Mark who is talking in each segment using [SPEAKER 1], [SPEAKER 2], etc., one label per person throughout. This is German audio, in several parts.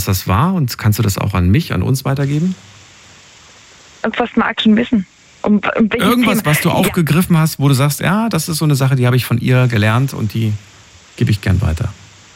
[SPEAKER 1] das war? Und kannst du das auch an mich, an uns weitergeben?
[SPEAKER 2] Und was magst du wissen?
[SPEAKER 1] Irgendwas, was du aufgegriffen hast, wo du sagst, ja, das ist so eine Sache, die habe ich von ihr gelernt und die gebe ich gern weiter.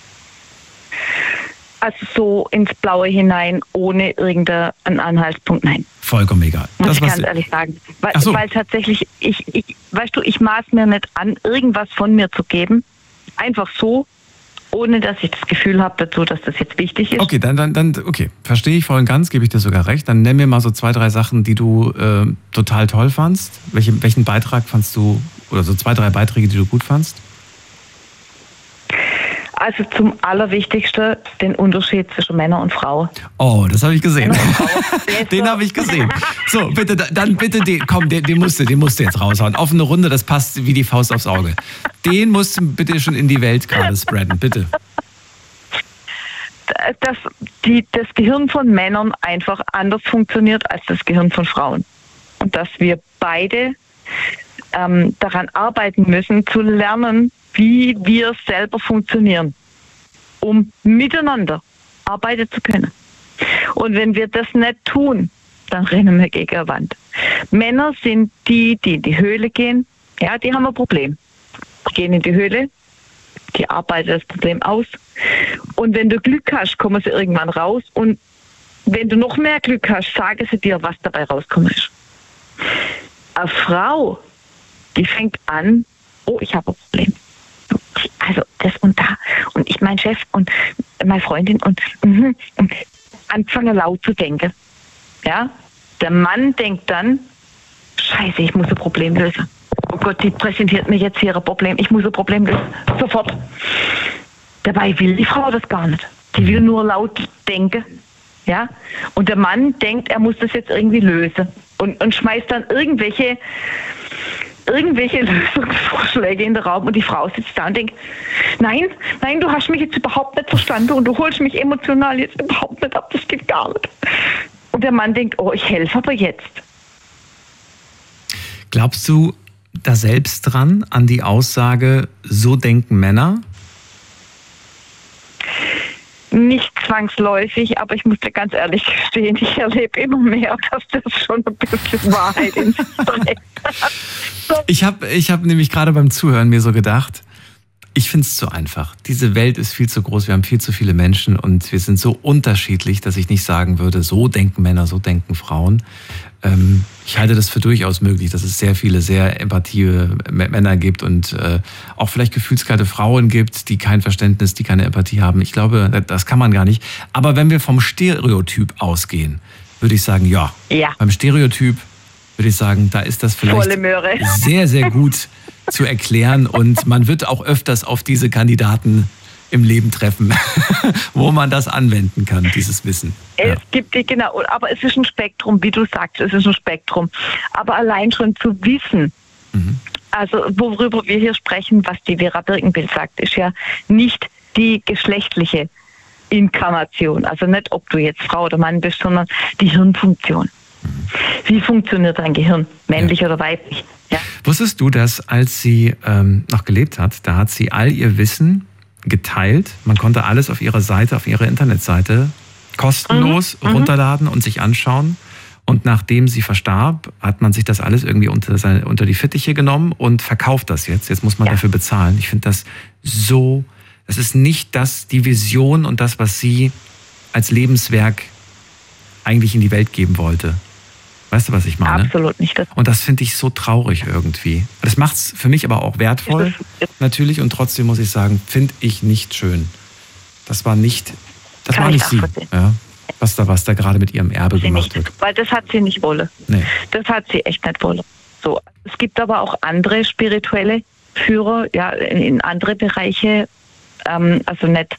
[SPEAKER 2] Also so ins Blaue hinein, ohne irgendeinen Anhaltspunkt, nein.
[SPEAKER 1] Vollkommen egal.
[SPEAKER 2] Muss ich ganz ehrlich sagen. Weil tatsächlich, ich maß mir nicht an, irgendwas von mir zu geben. Einfach so, ohne dass ich das Gefühl habe dazu, dass das jetzt wichtig ist.
[SPEAKER 1] Okay, okay, verstehe ich voll und ganz, gebe ich dir sogar recht. Dann nenn mir mal so 2, 3 Sachen, die du total toll fandst. Welchen Beitrag fandst du, oder so 2, 3 Beiträge, die du gut fandst?
[SPEAKER 2] Also zum Allerwichtigsten den Unterschied zwischen Männer und Frau.
[SPEAKER 1] Oh, das habe ich gesehen. Den habe ich gesehen. So, bitte, den musst du jetzt raushauen. Offene Runde, das passt wie die Faust aufs Auge. Den musst du bitte schon in die Welt gerade spreaden, bitte.
[SPEAKER 2] Dass das Gehirn von Männern einfach anders funktioniert als das Gehirn von Frauen. Und dass wir beide daran arbeiten müssen, zu lernen, wie wir selber funktionieren, um miteinander arbeiten zu können. Und wenn wir das nicht tun, dann rennen wir gegen eine Wand. Männer sind die in die Höhle gehen, ja, die haben ein Problem. Die gehen in die Höhle, die arbeiten das Problem aus. Und wenn du Glück hast, kommen sie irgendwann raus. Und wenn du noch mehr Glück hast, sagen sie dir, was dabei rauskommt. Eine Frau, die fängt an, oh, ich habe ein Problem. Also das und da und ich mein Chef und meine Freundin und anfangen laut zu denken. Ja, der Mann denkt dann, Scheiße, ich muss ein Problem lösen. Oh Gott, die präsentiert mir jetzt hier ein Problem. Ich muss ein Problem lösen. Sofort. Dabei will die Frau das gar nicht. Die will nur laut denken. Ja, und der Mann denkt, er muss das jetzt irgendwie lösen und schmeißt dann irgendwelche Lösungsvorschläge in den Raum und die Frau sitzt da und denkt, nein, du hast mich jetzt überhaupt nicht verstanden und du holst mich emotional jetzt überhaupt nicht ab, das geht gar nicht. Und der Mann denkt, oh, ich helfe aber jetzt.
[SPEAKER 1] Glaubst du da selbst dran, an die Aussage, so denken Männer?
[SPEAKER 2] Nicht zwangsläufig, aber ich muss dir ganz ehrlich gestehen, ich erlebe immer mehr, dass das schon ein bisschen Wahrheit in sich trägt.
[SPEAKER 1] Ich hab nämlich gerade beim Zuhören mir so gedacht, ich finde es zu einfach. Diese Welt ist viel zu groß, wir haben viel zu viele Menschen und wir sind so unterschiedlich, dass ich nicht sagen würde, so denken Männer, so denken Frauen. Ich halte das für durchaus möglich, dass es sehr viele sehr empathie Männer gibt und auch vielleicht gefühlskalte Frauen gibt, die kein Verständnis, die keine Empathie haben. Ich glaube, das kann man gar nicht. Aber wenn wir vom Stereotyp ausgehen, würde ich sagen, ja. Beim Stereotyp würde ich sagen, da ist das vielleicht sehr, sehr gut zu erklären und man wird auch öfters auf diese Kandidaten im Leben treffen, wo man das anwenden kann, dieses Wissen.
[SPEAKER 2] Es gibt, genau, aber es ist ein Spektrum, wie du sagst, es ist ein Spektrum. Aber allein schon zu wissen, also worüber wir hier sprechen, was die Vera Birkenbild sagt, ist ja nicht die geschlechtliche Inkarnation. Also nicht, ob du jetzt Frau oder Mann bist, sondern die Hirnfunktion. Wie funktioniert dein Gehirn, männlich oder weiblich? Ja.
[SPEAKER 1] Wusstest du, dass als sie noch gelebt hat, da hat sie all ihr Wissen geteilt. Man konnte alles auf ihrer Seite, auf ihrer Internetseite kostenlos runterladen und sich anschauen. Und nachdem sie verstarb, hat man sich das alles irgendwie unter die Fittiche genommen und verkauft das jetzt. Jetzt muss man dafür bezahlen. Ich finde das so, das ist nicht die Vision und das, was sie als Lebenswerk eigentlich in die Welt geben wollte. Weißt du, was ich meine?
[SPEAKER 2] Absolut nicht.
[SPEAKER 1] Und das finde ich so traurig irgendwie. Das macht es für mich aber auch wertvoll, natürlich. Und trotzdem muss ich sagen, finde ich nicht schön. Das war nicht sie, ja, was da gerade mit ihrem Erbe gemacht wird.
[SPEAKER 2] Weil das hat sie nicht wollen.
[SPEAKER 1] Nee.
[SPEAKER 2] Das hat sie echt nicht wollen. So, es gibt aber auch andere spirituelle Führer, ja, in andere Bereiche, also nicht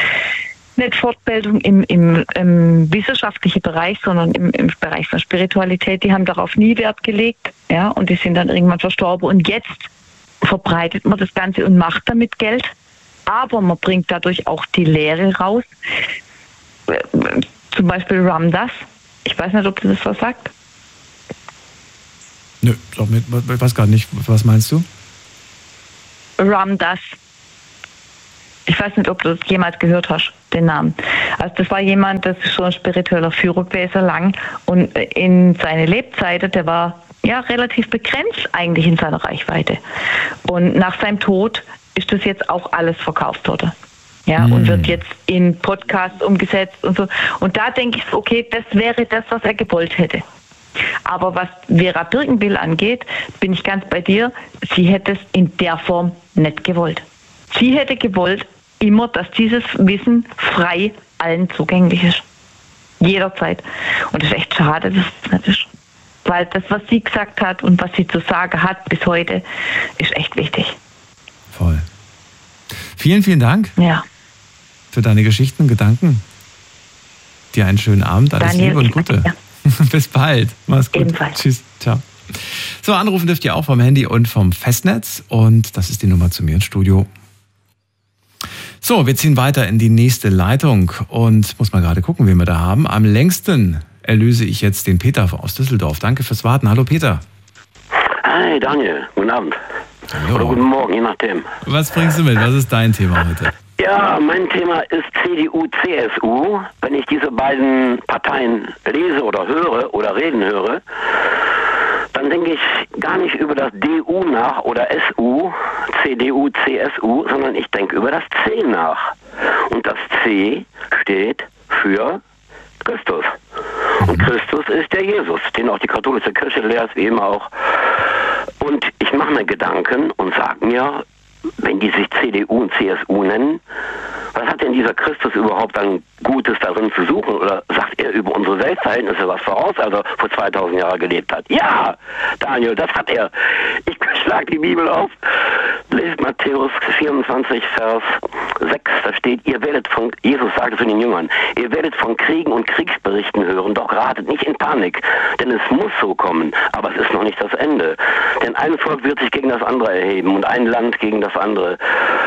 [SPEAKER 2] Fortbildung im wissenschaftlichen Bereich, sondern im Bereich von Spiritualität, die haben darauf nie Wert gelegt, ja, und die sind dann irgendwann verstorben. Und jetzt verbreitet man das Ganze und macht damit Geld, aber man bringt dadurch auch die Lehre raus. Zum Beispiel Ram Dass. Ich weiß nicht, ob du das was sagt.
[SPEAKER 1] Nö, ich weiß gar nicht. Was meinst du?
[SPEAKER 2] Ram Dass. Ich Ich weiß nicht, ob du das jemals gehört hast, den Namen. Also das war jemand, das ist schon ein spiritueller Führer gewesen lang und in seine Lebzeiten, der war ja relativ begrenzt eigentlich in seiner Reichweite. Und nach seinem Tod ist das jetzt auch alles verkauft worden. Ja, und wird jetzt in Podcasts umgesetzt und so. Und da denke ich, okay, das wäre das, was er gewollt hätte. Aber was Vera Birkenbill angeht, bin ich ganz bei dir, sie hätte es in der Form nicht gewollt. Sie hätte gewollt immer, dass dieses Wissen frei allen zugänglich ist. Jederzeit. Und es ist echt schade, dass es nicht ist. Weil das, was sie gesagt hat und was sie zu sagen hat bis heute, ist echt wichtig.
[SPEAKER 1] Voll. Vielen, vielen Dank für deine Geschichten und Gedanken. Dir einen schönen Abend, alles
[SPEAKER 2] Daniel,
[SPEAKER 1] Liebe und Gute. Bis bald. Mach's gut.
[SPEAKER 2] Ebenfalls.
[SPEAKER 1] Tschüss. Ciao. So, anrufen dürft ihr auch vom Handy und vom Festnetz. Und das ist die Nummer zu mir ins Studio. So, wir ziehen weiter in die nächste Leitung. Und muss mal gerade gucken, wen wir da haben. Am längsten erlöse ich jetzt den Peter aus Düsseldorf. Danke fürs Warten. Hallo Peter.
[SPEAKER 3] Hi Daniel, guten Abend.
[SPEAKER 1] Hallo.
[SPEAKER 3] Oder guten Morgen, je nachdem.
[SPEAKER 1] Was bringst du mit? Was ist dein Thema heute?
[SPEAKER 3] Ja, mein Thema ist CDU, CSU. Wenn ich diese beiden Parteien lese oder höre oder reden höre, dann denke ich gar nicht über das DU nach oder SU, CDU, CSU, sondern ich denke über das C nach. Und das C steht für Christus. Und Christus ist der Jesus, den auch die katholische Kirche lehrt, wie immer auch. Und ich mache mir Gedanken und sage mir, wenn die sich CDU und CSU nennen, was hat denn dieser Christus überhaupt dann Gutes darin zu suchen? Oder sagt er über unsere Weltverhältnisse was voraus, als er vor 2000 Jahren gelebt hat? Ja, Daniel, das hat er. Ich schlage die Bibel auf, lest Matthäus 24, Vers 6, da steht, Jesus sagte zu den Jüngern, ihr werdet von Kriegen und Kriegsberichten hören, doch ratet nicht in Panik, denn es muss so kommen, aber es ist noch nicht das Ende. Denn ein Volk wird sich gegen das andere erheben und ein Land gegen das andere.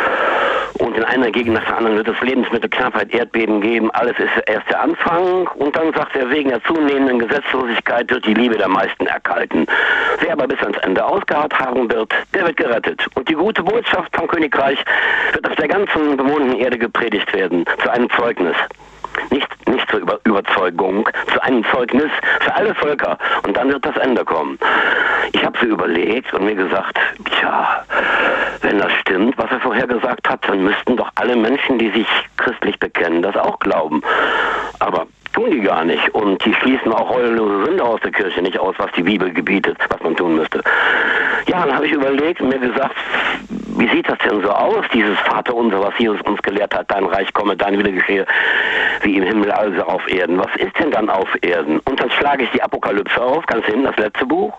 [SPEAKER 3] Und in einer Gegend nach der anderen wird es Lebensmittelknappheit, Erdbeben geben. Alles ist erst der Anfang. Und dann sagt er, wegen der zunehmenden Gesetzlosigkeit wird die Liebe der meisten erkalten. Wer aber bis ans Ende ausgeharrt haben wird, der wird gerettet. Und die gute Botschaft vom Königreich wird auf der ganzen bewohnten Erde gepredigt werden, zu einem Zeugnis. Nicht zur Überzeugung, zu einem Zeugnis für alle Völker. Und dann wird das Ende kommen. Ich habe so überlegt und mir gesagt, tja, wenn das stimmt, was er vorher gesagt hat, dann müssten doch alle Menschen, die sich christlich bekennen, das auch glauben. Aber tun die gar nicht. Und die schließen auch heulose Sünder aus der Kirche nicht aus, was die Bibel gebietet, was man tun müsste. Ja, dann habe ich überlegt und mir gesagt, wie sieht das denn so aus, dieses Vaterunser, was Jesus uns gelehrt hat, dein Reich komme, dein Wille geschehe, wie im Himmel also auf Erden. Was ist denn dann auf Erden? Und dann schlage ich die Apokalypse auf, ganz hinten, das letzte Buch,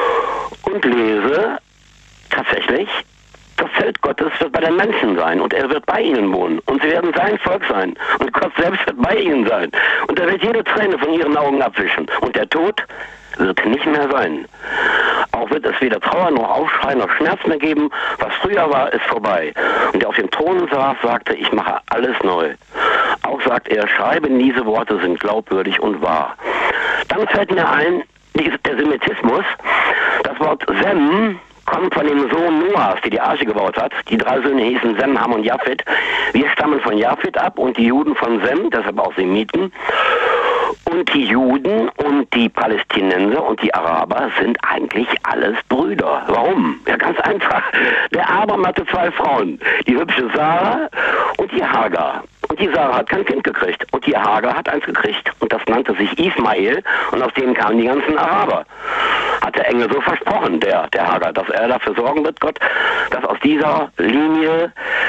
[SPEAKER 3] und lese tatsächlich, das Zelt Gottes wird bei den Menschen sein und er wird bei ihnen wohnen und sie werden sein Volk sein und Gott selbst wird bei ihnen sein und er wird jede Träne von ihren Augen abwischen und der Tod wird nicht mehr sein. Auch wird es weder Trauer noch Aufschrei noch Schmerz mehr geben. Was früher war, ist vorbei. Und der auf dem Thron saß, sagte, ich mache alles neu. Auch sagt er, schreiben, diese Worte sind glaubwürdig und wahr. Dann fällt mir ein, der Semitismus, das Wort Sem kommt von dem Sohn Noahs, der die Arche gebaut hat. Die 3 Söhne hießen Sem, Ham und Japhet. Wir stammen von Japhet ab und die Juden von Sem, deshalb auch Semiten. Und die Juden und die Palästinenser und die Araber sind eigentlich alles Brüder. Warum? Ja, ganz einfach. Der Abraham hatte 2 Frauen, die hübsche Sarah und die Hagar. Und die Sarah hat kein Kind gekriegt. Und die Hagar hat eins gekriegt. Und das nannte sich Ismael. Und aus dem kamen die ganzen Araber. Hat der Engel so versprochen, der Hagar, dass er dafür sorgen wird, Gott, dass aus dieser Linie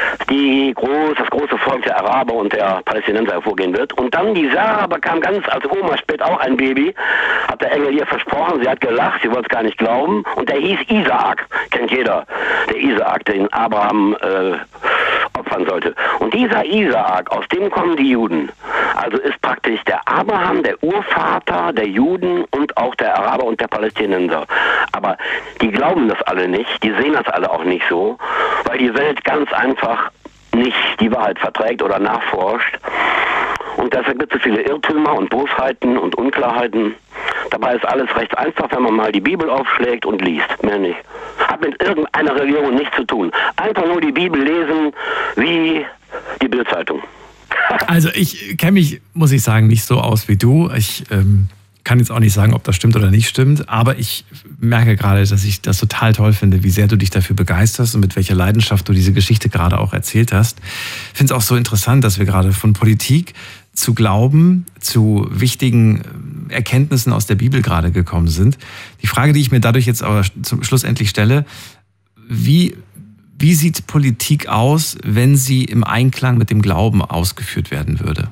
[SPEAKER 3] das große Volk der Araber und der Palästinenser hervorgehen wird. Und dann die Sarah bekam als Oma später auch ein Baby, hat der Engel ihr versprochen, sie hat gelacht, sie wollte es gar nicht glauben. Und der hieß Isaak, kennt jeder, der Isaak, den Abraham opfern sollte. Und dieser Isaak, aus dem kommen die Juden. Also ist praktisch der Abraham der Urvater der Juden und auch der Araber und der Palästinenser. Aber die glauben das alle nicht, die sehen das alle auch nicht so, weil die Welt ganz einfach nicht die Wahrheit verträgt oder nachforscht. Und deshalb gibt es so viele Irrtümer und Bosheiten und Unklarheiten. Dabei ist alles recht einfach, wenn man mal die Bibel aufschlägt und liest. Mehr nicht. Hat mit irgendeiner Religion nichts zu tun. Einfach nur die Bibel lesen, wie die Bild-Zeitung.
[SPEAKER 1] Also ich kenne mich, muss ich sagen, nicht so aus wie du. Ich kann jetzt auch nicht sagen, ob das stimmt oder nicht stimmt, aber ich merke gerade, dass ich das total toll finde, wie sehr du dich dafür begeisterst und mit welcher Leidenschaft du diese Geschichte gerade auch erzählt hast. Ich finde es auch so interessant, dass wir gerade von Politik zu Glauben, zu wichtigen Erkenntnissen aus der Bibel gerade gekommen sind. Die Frage, die ich mir dadurch jetzt aber zum Schluss endlich stelle, wie sieht Politik aus, wenn sie im Einklang mit dem Glauben ausgeführt werden würde?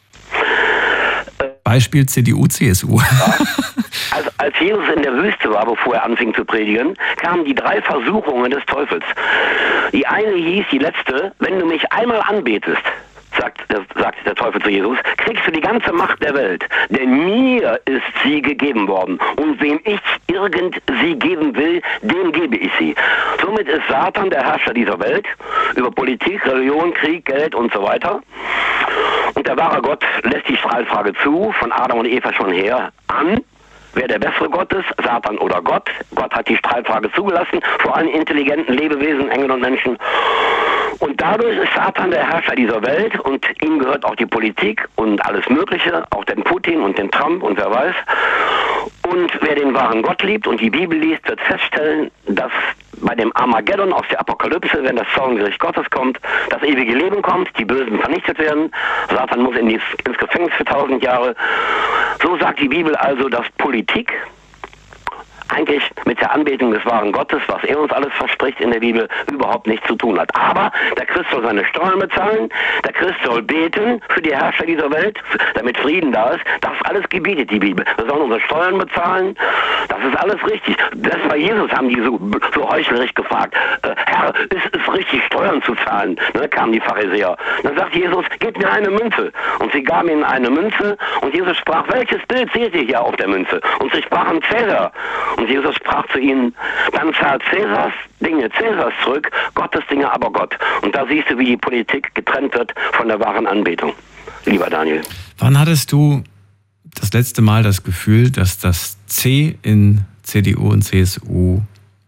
[SPEAKER 1] Beispiel CDU, CSU.
[SPEAKER 3] Also als Jesus in der Wüste war, bevor er anfing zu predigen, kamen die 3 Versuchungen des Teufels. Die eine hieß, die letzte, wenn du mich einmal anbetest, sagt der Teufel zu Jesus, kriegst du die ganze Macht der Welt. Denn mir ist sie gegeben worden. Und wem ich irgend sie geben will, dem gebe ich sie. Somit ist Satan der Herrscher dieser Welt, über Politik, Religion, Krieg, Geld und so weiter. Und der wahre Gott lässt die Streitfrage zu, von Adam und Eva schon her, an. Wer der bessere Gott ist, Satan oder Gott. Gott hat die Streitfrage zugelassen, vor allen intelligenten Lebewesen, Engeln und Menschen. Und dadurch ist Satan der Herrscher dieser Welt und ihm gehört auch die Politik und alles Mögliche, auch den Putin und den Trump und wer weiß. Und wer den wahren Gott liebt und die Bibel liest, wird feststellen, dass bei dem Armageddon aus der Apokalypse, wenn das Zorngericht Gottes kommt, das ewige Leben kommt, die Bösen vernichtet werden, Satan muss ins Gefängnis für 1000 Jahre. So sagt die Bibel also, dass Politik eigentlich mit der Anbetung des wahren Gottes, was er uns alles verspricht in der Bibel, überhaupt nichts zu tun hat. Aber der Christ soll seine Steuern bezahlen, der Christ soll beten für die Herrscher dieser Welt, damit Frieden da ist. Das alles gebietet die Bibel. Wir sollen unsere Steuern bezahlen, das ist alles richtig. Das bei Jesus haben die so heuchlerisch gefragt, Herr, ist es richtig, Steuern zu zahlen? Dann kamen die Pharisäer. Dann sagt Jesus, gebt mir eine Münze. Und sie gaben ihnen eine Münze und Jesus sprach, welches Bild seht ihr hier auf der Münze? Und sie sprachen Cäsar. Und Jesus sprach zu ihnen, dann zahlt Cäsars Dinge Cäsars zurück, Gottes Dinge aber Gott. Und da siehst du, wie die Politik getrennt wird von der wahren Anbetung. Lieber Daniel.
[SPEAKER 1] Wann hattest du das letzte Mal das Gefühl, dass das C in CDU und CSU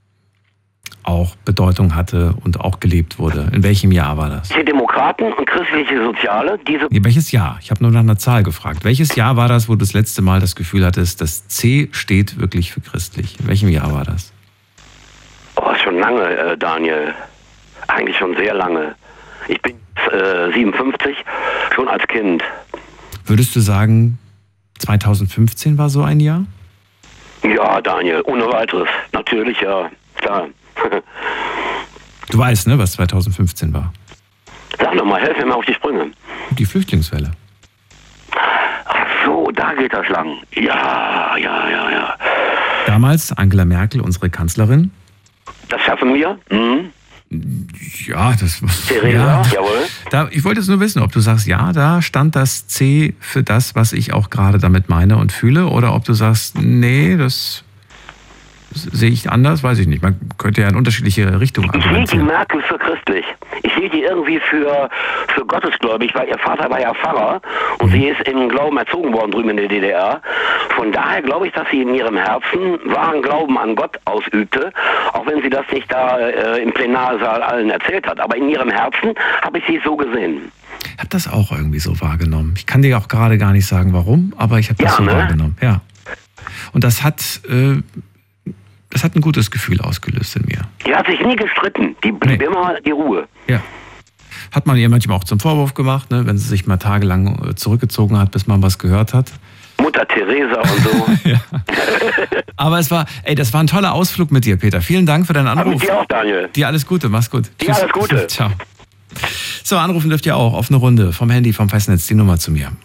[SPEAKER 1] auch Bedeutung hatte und auch gelebt wurde? In welchem Jahr war das?
[SPEAKER 3] Die Demokraten und christliche Soziale,
[SPEAKER 1] welches Jahr? Ich habe nur nach einer Zahl gefragt. Welches Jahr war das, wo du das letzte Mal das Gefühl hattest, das C steht wirklich für christlich? In welchem Jahr war das?
[SPEAKER 3] Oh, schon lange, Daniel. Eigentlich schon sehr lange. Ich bin 57, schon als Kind.
[SPEAKER 1] Würdest du sagen, 2015 war so ein Jahr?
[SPEAKER 3] Ja, Daniel, ohne weiteres. Natürlich, ja, klar.
[SPEAKER 1] Du weißt, ne, was 2015 war?
[SPEAKER 3] Sag nochmal, helf mir mal auf die Sprünge.
[SPEAKER 1] Die Flüchtlingswelle.
[SPEAKER 3] Ach so, da geht das lang. Ja.
[SPEAKER 1] Damals Angela Merkel, unsere Kanzlerin.
[SPEAKER 3] Das schaffen wir? Mhm.
[SPEAKER 1] Ja, das...
[SPEAKER 3] Theresa, jawohl.
[SPEAKER 1] Ich wollte jetzt nur wissen, ob du sagst, ja, da stand das C für das, was ich auch gerade damit meine und fühle, oder ob du sagst, nee, das sehe ich anders, weiß ich nicht. Man könnte ja in unterschiedliche Richtungen argumentieren.
[SPEAKER 3] Ich sehe die Merkel für christlich. Ich sehe die irgendwie für gottesgläubig, weil ihr Vater war ja Pfarrer und sie ist im Glauben erzogen worden drüben in der DDR. Von daher glaube ich, dass sie in ihrem Herzen wahren Glauben an Gott ausübte, auch wenn sie das nicht da im Plenarsaal allen erzählt hat. Aber in ihrem Herzen habe ich sie so gesehen.
[SPEAKER 1] Ich habe das auch irgendwie so wahrgenommen. Ich kann dir auch gerade gar nicht sagen, warum, aber ich habe das wahrgenommen. Ja. Und das hat ein gutes Gefühl ausgelöst in mir.
[SPEAKER 3] Die hat sich nie gestritten. Die blieb immer die Ruhe.
[SPEAKER 1] Ja. Hat man ihr manchmal auch zum Vorwurf gemacht, ne, wenn sie sich mal tagelang zurückgezogen hat, bis man was gehört hat.
[SPEAKER 3] Mutter Teresa und so.
[SPEAKER 1] Ja. Aber das war ein toller Ausflug mit dir, Peter. Vielen Dank für deinen Anruf.
[SPEAKER 3] Aber mit dir auch, Daniel.
[SPEAKER 1] Dir alles Gute, mach's gut.
[SPEAKER 3] Dir alles Gute.
[SPEAKER 1] Ciao. So, anrufen dürft ihr auch auf eine Runde vom Handy, vom Festnetz, die Nummer zu mir.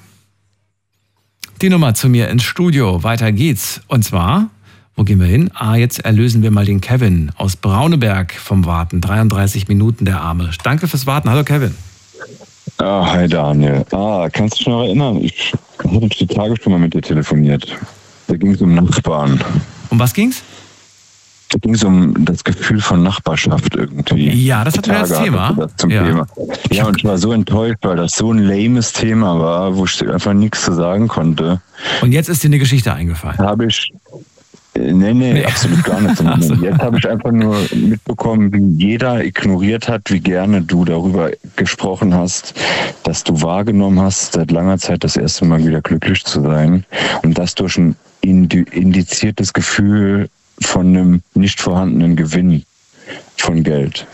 [SPEAKER 1] Die Nummer zu mir ins Studio. Weiter geht's. Und zwar... Wo gehen wir hin? Jetzt erlösen wir mal den Kevin aus Brauneberg vom Warten. 33 Minuten, der Arme. Danke fürs Warten. Hallo, Kevin.
[SPEAKER 4] Hi, Daniel. Kannst du dich noch erinnern? Ich hatte die Tage schon mal mit dir telefoniert. Da ging es um Nachbarn.
[SPEAKER 1] Um was ging's?
[SPEAKER 4] Da ging es um das Gefühl von Nachbarschaft irgendwie.
[SPEAKER 1] Ja, das hatten wir als Thema.
[SPEAKER 4] Thema. Ja, und ich war so enttäuscht, weil das so ein lames Thema war, wo ich einfach nichts zu sagen konnte.
[SPEAKER 1] Und jetzt ist dir eine Geschichte eingefallen.
[SPEAKER 4] Nee, absolut gar nicht. So. Jetzt habe ich einfach nur mitbekommen, wie jeder ignoriert hat, wie gerne du darüber gesprochen hast, dass du wahrgenommen hast, seit langer Zeit das erste Mal wieder glücklich zu sein und das durch ein indiziertes Gefühl von einem nicht vorhandenen Gewinn von Geld.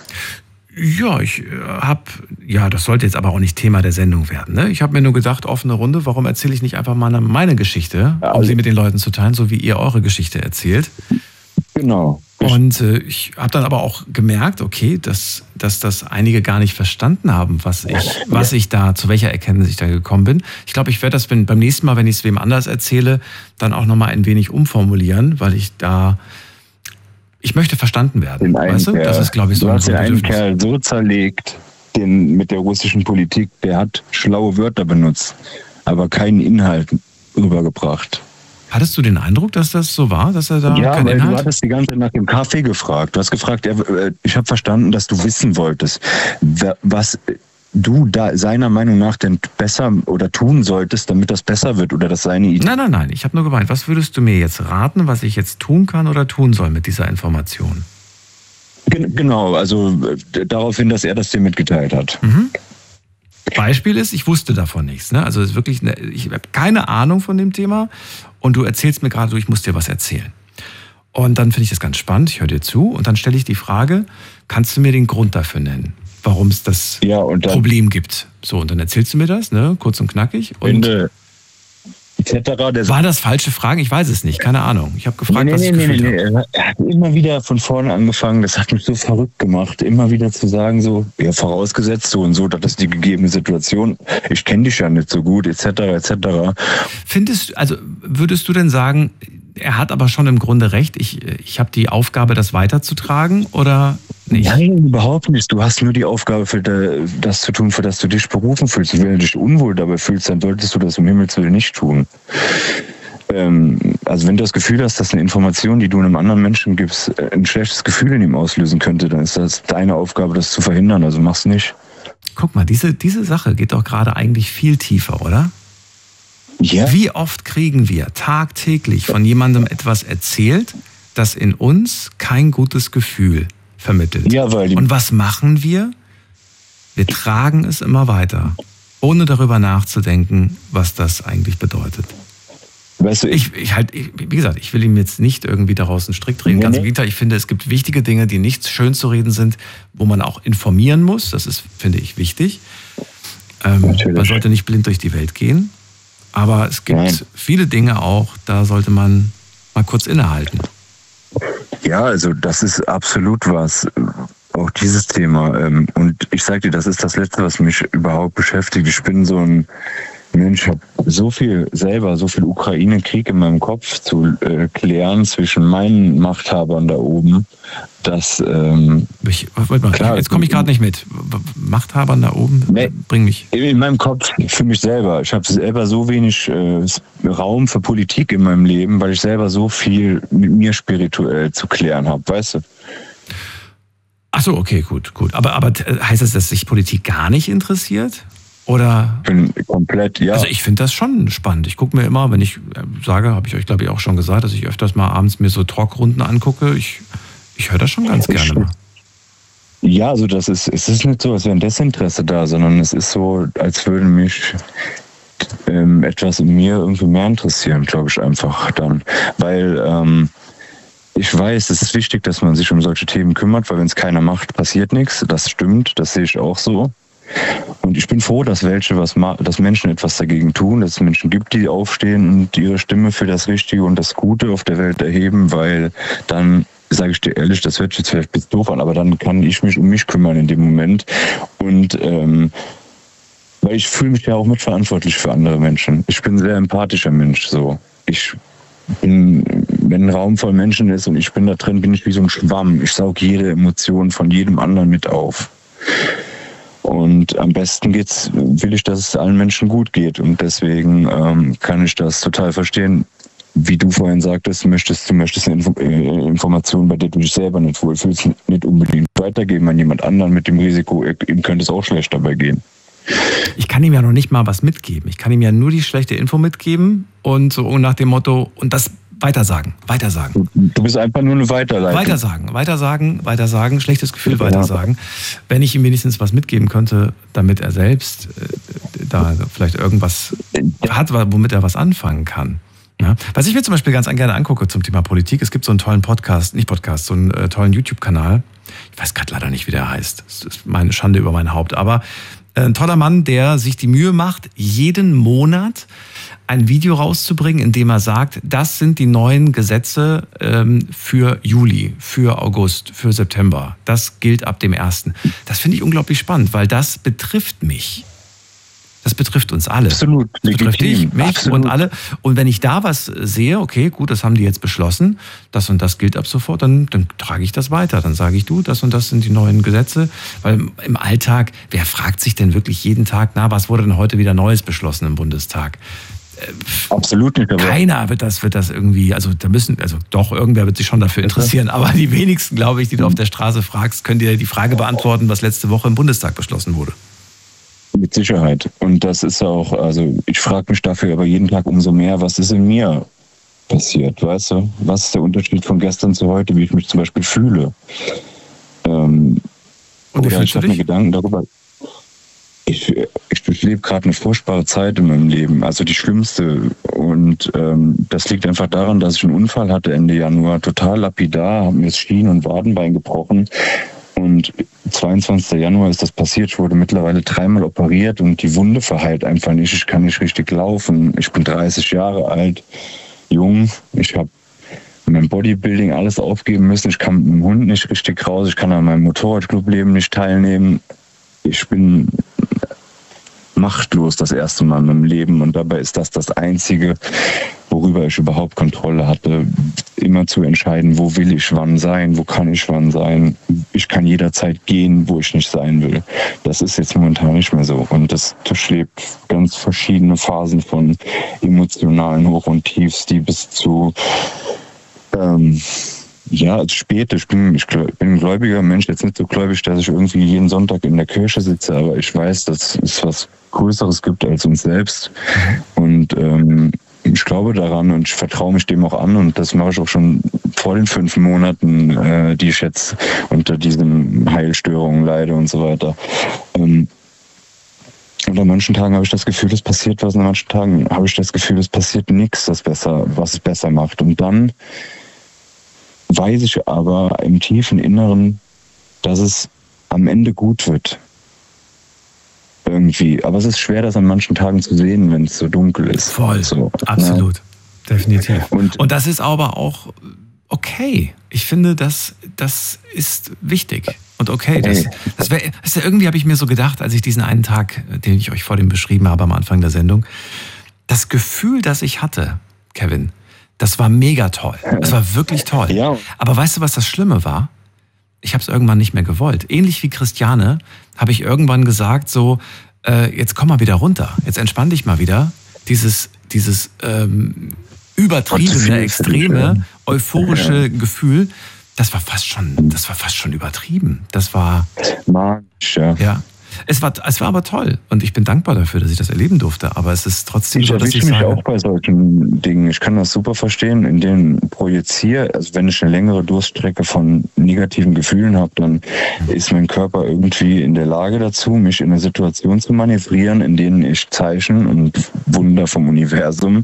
[SPEAKER 1] Ja, das sollte jetzt aber auch nicht Thema der Sendung werden. Ne? Ich habe mir nur gedacht, offene Runde, warum erzähle ich nicht einfach mal meine Geschichte, um sie mit den Leuten zu teilen, so wie ihr eure Geschichte erzählt.
[SPEAKER 4] Genau.
[SPEAKER 1] Und ich habe dann aber auch gemerkt, okay, dass das einige gar nicht verstanden haben, was ich da, zu welcher Erkenntnis ich da gekommen bin. Ich glaube, ich werde das beim nächsten Mal, wenn ich es wem anders erzähle, dann auch nochmal ein wenig umformulieren, weil ich möchte verstanden werden, weißt du? Das ist, glaube ich, so
[SPEAKER 4] ein
[SPEAKER 1] Bedürfnis.
[SPEAKER 4] Du hast ja einen Kerl so zerlegt, mit der russischen Politik, der hat schlaue Wörter benutzt, aber keinen Inhalt rübergebracht.
[SPEAKER 1] Hattest du den Eindruck, dass das so war, dass er da keinen Inhalt?
[SPEAKER 4] Ja, du hattest die ganze Zeit nach dem Kaffee gefragt. Du hast gefragt, ich habe verstanden, dass du wissen wolltest, was du da seiner Meinung nach denn besser oder tun solltest, damit das besser wird oder das seine Idee.
[SPEAKER 1] Nein, ich habe nur gemeint, was würdest du mir jetzt raten, was ich jetzt tun kann oder tun soll mit dieser Information?
[SPEAKER 4] Genau, also daraufhin, dass er das dir mitgeteilt hat.
[SPEAKER 1] Mhm. Beispiel ist, ich wusste davon nichts. Ne? Also es ist wirklich, ich habe keine Ahnung von dem Thema und du erzählst mir gerade, ich muss dir was erzählen. Und dann finde ich das ganz spannend, ich höre dir zu und dann stelle ich die Frage, kannst du mir den Grund dafür nennen, warum es das Problem gibt? So, und dann erzählst du mir das, ne? Kurz und knackig. Und war das falsche Fragen? Ich weiß es nicht, keine Ahnung. Ich habe gefragt, was ich gefühlt habe.
[SPEAKER 4] Er hat immer wieder von vorne angefangen, das hat mich so verrückt gemacht, immer wieder zu sagen so, ja, vorausgesetzt so und so, das ist die gegebene Situation, ich kenne dich ja nicht so gut, etc., etc.
[SPEAKER 1] Würdest du denn sagen, er hat aber schon im Grunde recht, ich habe die Aufgabe, das weiterzutragen oder nicht?
[SPEAKER 4] Nein, überhaupt nicht. Du hast nur die Aufgabe, das zu tun, für das du dich berufen fühlst. Und wenn du dich unwohl dabei fühlst, dann solltest du das um Himmels Willen nicht tun. Also wenn du das Gefühl hast, dass eine Information, die du einem anderen Menschen gibst, ein schlechtes Gefühl in ihm auslösen könnte, dann ist das deine Aufgabe, das zu verhindern. Also mach's nicht.
[SPEAKER 1] Guck mal, diese Sache geht doch gerade eigentlich viel tiefer, oder?
[SPEAKER 4] Ja.
[SPEAKER 1] Wie oft kriegen wir tagtäglich von jemandem etwas erzählt, das in uns kein gutes Gefühl vermittelt?
[SPEAKER 4] Ja,
[SPEAKER 1] und was machen wir? Wir tragen es immer weiter, ohne darüber nachzudenken, was das eigentlich bedeutet.
[SPEAKER 4] Weißt du,
[SPEAKER 1] wie gesagt, ich will ihm jetzt nicht irgendwie daraus einen Strick drehen. Ganz im Gegenteil, ich finde, es gibt wichtige Dinge, die nicht schön zu reden sind, wo man auch informieren muss. Das ist, finde ich, wichtig. Man sollte nicht blind durch die Welt gehen. Aber es gibt viele Dinge auch, da sollte man mal kurz innehalten.
[SPEAKER 4] Ja, also das ist absolut was. Auch dieses Thema. Und ich sage dir, das ist das Letzte, was mich überhaupt beschäftigt. Ich bin so ein Mensch, habe so viel Ukraine-Krieg in meinem Kopf zu klären zwischen meinen Machthabern da oben, dass
[SPEAKER 1] klar, jetzt komme ich gerade nicht mit. Machthabern da oben, bring mich.
[SPEAKER 4] In meinem Kopf für mich selber. Ich habe selber so wenig Raum für Politik in meinem Leben, weil ich selber so viel mit mir spirituell zu klären habe, weißt du?
[SPEAKER 1] Ach so, okay, gut. Aber heißt das, dass sich Politik gar nicht interessiert? Oder?
[SPEAKER 4] Ich bin komplett, ja.
[SPEAKER 1] Also ich finde das schon spannend. Ich gucke mir immer, wenn ich sage, habe ich euch glaube ich auch schon gesagt, dass ich öfters mal abends mir so Talkrunden angucke. Ich höre das schon ganz gerne mal.
[SPEAKER 4] Ja, also es ist nicht so, als wäre ein Desinteresse da, sondern es ist so, als würde mich etwas in mir irgendwie mehr interessieren, glaube ich einfach dann. Weil ich weiß, es ist wichtig, dass man sich um solche Themen kümmert, weil wenn es keiner macht, passiert nichts. Das stimmt, das sehe ich auch so. Und ich bin froh, dass Menschen etwas dagegen tun, dass es Menschen gibt, die aufstehen und ihre Stimme für das Richtige und das Gute auf der Welt erheben, weil dann, sage ich dir ehrlich, das hört sich jetzt vielleicht ein bisschen doof an, aber dann kann ich mich um mich kümmern in dem Moment. Und weil ich fühle mich ja auch mitverantwortlich für andere Menschen. Ich bin ein sehr empathischer Mensch. So. Wenn ein Raum voll Menschen ist und ich bin da drin, bin ich wie so ein Schwamm. Ich saug jede Emotion von jedem anderen mit auf. Und am besten will ich, dass es allen Menschen gut geht. Und deswegen kann ich das total verstehen. Wie du vorhin sagtest, du möchtest eine Information, bei der du dich selber nicht wohlfühlst, nicht unbedingt weitergeben an jemand anderen mit dem Risiko, ihm könnte es auch schlecht dabei gehen.
[SPEAKER 1] Ich kann ihm ja noch nicht mal was mitgeben. Ich kann ihm ja nur die schlechte Info mitgeben und so nach dem Motto, und das Weitersagen.
[SPEAKER 4] Du bist einfach nur eine Weiterleitung.
[SPEAKER 1] Weitersagen, schlechtes Gefühl, weitersagen. Wenn ich ihm wenigstens was mitgeben könnte, damit er selbst da vielleicht irgendwas hat, womit er was anfangen kann. Ja? Was ich mir zum Beispiel ganz gerne angucke zum Thema Politik, es gibt so einen tollen so einen tollen YouTube-Kanal. Ich weiß gerade leider nicht, wie der heißt. Das ist meine Schande über mein Haupt. Aber ein toller Mann, der sich die Mühe macht, jeden Monat ein Video rauszubringen, in dem er sagt, das sind die neuen Gesetze für Juli, für August, für September. Das gilt ab dem 1. Das finde ich unglaublich spannend, weil das betrifft mich. Das betrifft uns alle.
[SPEAKER 4] Absolut.
[SPEAKER 1] Das betrifft dich, mich
[SPEAKER 4] Absolut.
[SPEAKER 1] und alle. Und wenn ich da was sehe, okay, gut, das haben die jetzt beschlossen, das und das gilt ab sofort, dann trage ich das weiter. Dann sage ich, du, das und das sind die neuen Gesetze. Weil im Alltag, wer fragt sich denn wirklich jeden Tag, was wurde denn heute wieder Neues beschlossen im Bundestag?
[SPEAKER 4] Absolut nicht. Aber
[SPEAKER 1] Keiner wird das irgendwie, doch, irgendwer wird sich schon dafür interessieren, aber die wenigsten, glaube ich, die du auf der Straße fragst, können dir die Frage beantworten, was letzte Woche im Bundestag beschlossen wurde.
[SPEAKER 4] Mit Sicherheit. Und das ist auch, also ich frage mich dafür aber jeden Tag umso mehr, was ist in mir passiert, weißt du? Was ist der Unterschied von gestern zu heute, wie ich mich zum Beispiel fühle?
[SPEAKER 1] Und wie fühlst
[SPEAKER 4] ich
[SPEAKER 1] du
[SPEAKER 4] habe mir
[SPEAKER 1] dich?
[SPEAKER 4] Gedanken darüber. Ich durchlebe gerade eine furchtbare Zeit in meinem Leben, also die schlimmste. Und das liegt einfach daran, dass ich einen Unfall hatte Ende Januar, total lapidar, habe mir das Schien- und Wadenbein gebrochen. Und 22. Januar ist das passiert. Ich wurde mittlerweile 3-mal operiert und die Wunde verheilt einfach nicht. Ich kann nicht richtig laufen. Ich bin 30 Jahre alt, jung. Ich habe mein Bodybuilding alles aufgeben müssen. Ich kann mit dem Hund nicht richtig raus. Ich kann an meinem Motorradclubleben nicht teilnehmen. Ich bin machtlos das erste Mal in meinem Leben und dabei ist das Einzige, worüber ich überhaupt Kontrolle hatte, immer zu entscheiden, wo will ich wann sein, wo kann ich wann sein. Ich kann jederzeit gehen, wo ich nicht sein will. Das ist jetzt momentan nicht mehr so und das durchlebt ganz verschiedene Phasen von emotionalen Hoch- und Tiefs, die bis zu spät. Ich bin ein gläubiger Mensch, jetzt nicht so gläubig, dass ich irgendwie jeden Sonntag in der Kirche sitze, aber ich weiß, dass es was Größeres gibt als uns selbst. Und ich glaube daran und ich vertraue mich dem auch an und das mache ich auch schon vor den 5 Monaten, die ich jetzt unter diesen Heilstörungen leide und so weiter. Und an manchen Tagen habe ich das Gefühl, es passiert was, an manchen Tagen habe ich das Gefühl, es passiert nichts, was es besser macht. Und dann weiß ich aber im tiefen Inneren, dass es am Ende gut wird. Irgendwie. Aber es ist schwer, das an manchen Tagen zu sehen, wenn es so dunkel ist.
[SPEAKER 1] Voll,
[SPEAKER 4] so,
[SPEAKER 1] absolut,
[SPEAKER 4] ja.
[SPEAKER 1] Definitiv.
[SPEAKER 4] Und
[SPEAKER 1] das ist aber auch okay. Ich finde, das ist wichtig und okay. Das ist ja irgendwie, habe ich mir so gedacht, als ich diesen einen Tag, den ich euch vorhin beschrieben habe am Anfang der Sendung, das Gefühl, das ich hatte, Kevin, das war mega toll. Das war wirklich toll.
[SPEAKER 4] Ja.
[SPEAKER 1] Aber weißt du, was das Schlimme war? Ich habe es irgendwann nicht mehr gewollt. Ähnlich wie Christiane habe ich irgendwann gesagt, so, jetzt komm mal wieder runter. Jetzt entspann dich mal wieder. Dieses übertriebene, extreme, euphorische Gefühl, das war fast schon übertrieben. Das war
[SPEAKER 4] magisch, ja.
[SPEAKER 1] Ja. Es war aber toll und ich bin dankbar dafür, dass ich das erleben durfte. Aber es ist trotzdem so, dass ich
[SPEAKER 4] mich
[SPEAKER 1] sage,
[SPEAKER 4] auch bei solchen Dingen. Ich kann das super verstehen, in denen projiziere. Also wenn ich eine längere Durststrecke von negativen Gefühlen habe, dann ist mein Körper irgendwie in der Lage dazu, mich in eine Situation zu manövrieren, in denen ich Zeichen und Wunder vom Universum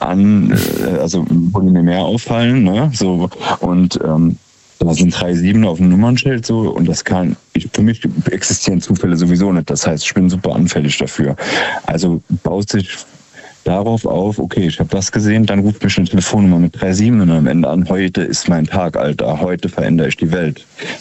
[SPEAKER 4] wo die mir mehr auffallen, ne? So und da sind 3 7 auf dem Nummernschild so und für mich existieren Zufälle sowieso nicht. Das heißt, ich bin super anfällig dafür. Also baut sich darauf auf, okay, ich habe das gesehen, dann ruft mich eine Telefonnummer mit 3 7 und am Ende an, heute ist mein Tag, Alter, heute verändere ich die Welt.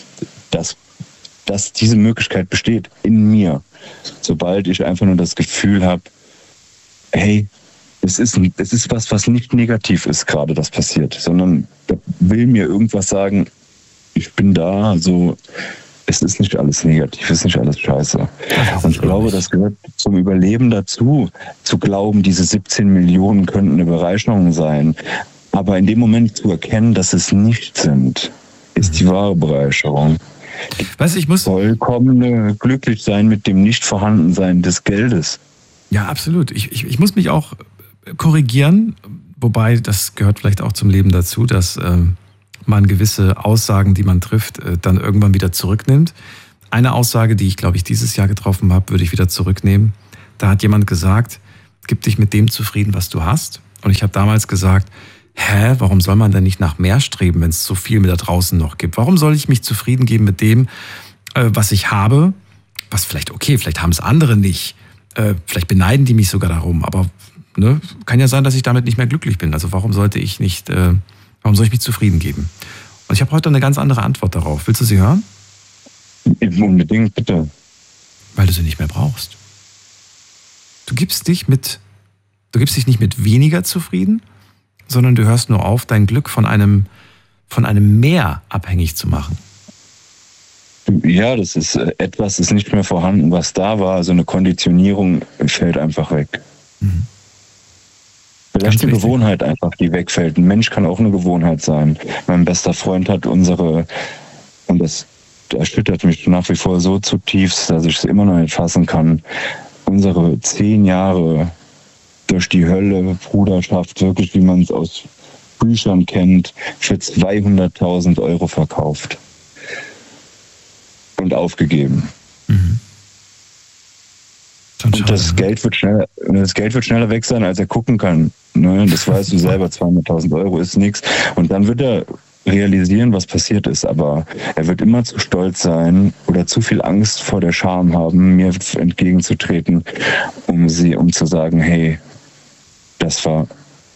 [SPEAKER 4] Dass diese Möglichkeit besteht in mir, sobald ich einfach nur das Gefühl habe, hey, es ist was nicht negativ ist gerade, das passiert, sondern da will mir irgendwas sagen, ich bin da, so, es ist nicht alles negativ, es ist nicht alles scheiße. Und ich glaube, das gehört zum Überleben dazu, zu glauben, diese 17 Millionen könnten eine Bereicherung sein. Aber in dem Moment zu erkennen, dass es nicht sind, ist die wahre Bereicherung.
[SPEAKER 1] weißt du, ich muss
[SPEAKER 4] Vollkommene glücklich sein mit dem Nichtvorhandensein des Geldes.
[SPEAKER 1] Ja, absolut. Ich muss mich auch korrigieren. wobei, das gehört vielleicht auch zum Leben dazu, dass man gewisse Aussagen, die man trifft, dann irgendwann wieder zurücknimmt. Eine Aussage, die ich, glaube ich, dieses Jahr getroffen habe, würde ich wieder zurücknehmen. Da hat jemand gesagt, gib dich mit dem zufrieden, was du hast. Und ich habe damals gesagt, warum soll man denn nicht nach mehr streben, wenn es so viel da draußen noch gibt? Warum soll ich mich zufrieden geben mit dem, was ich habe? Was vielleicht, okay, vielleicht haben es andere nicht. Vielleicht beneiden die mich sogar darum. Aber ne, kann ja sein, dass ich damit nicht mehr glücklich bin. Also warum soll ich mich zufrieden geben? Und ich habe heute eine ganz andere Antwort darauf. Willst du sie hören?
[SPEAKER 4] Unbedingt, bitte.
[SPEAKER 1] Weil du sie nicht mehr brauchst. Du gibst dich nicht mit weniger zufrieden, sondern du hörst nur auf, dein Glück von einem Mehr abhängig zu machen.
[SPEAKER 4] Ja, das ist etwas ist nicht mehr vorhanden, was da war. Also eine Konditionierung fällt einfach weg. Mhm. Vielleicht die Gewohnheit einfach, die wegfällt. Ein Mensch kann auch eine Gewohnheit sein. Mein bester Freund hat und das erschüttert mich nach wie vor so zutiefst, dass ich es immer noch nicht fassen kann. Unsere 10 Jahre durch die Hölle, Bruderschaft, wirklich wie man es aus Büchern kennt, für 200.000 Euro verkauft und aufgegeben. Mhm. Und das Geld wird schneller weg sein, als er gucken kann. Ne? Das weißt du selber, 200.000 Euro ist nichts. Und dann wird er realisieren, was passiert ist. Aber er wird immer zu stolz sein oder zu viel Angst vor der Scham haben, mir entgegenzutreten, um zu sagen, hey, das war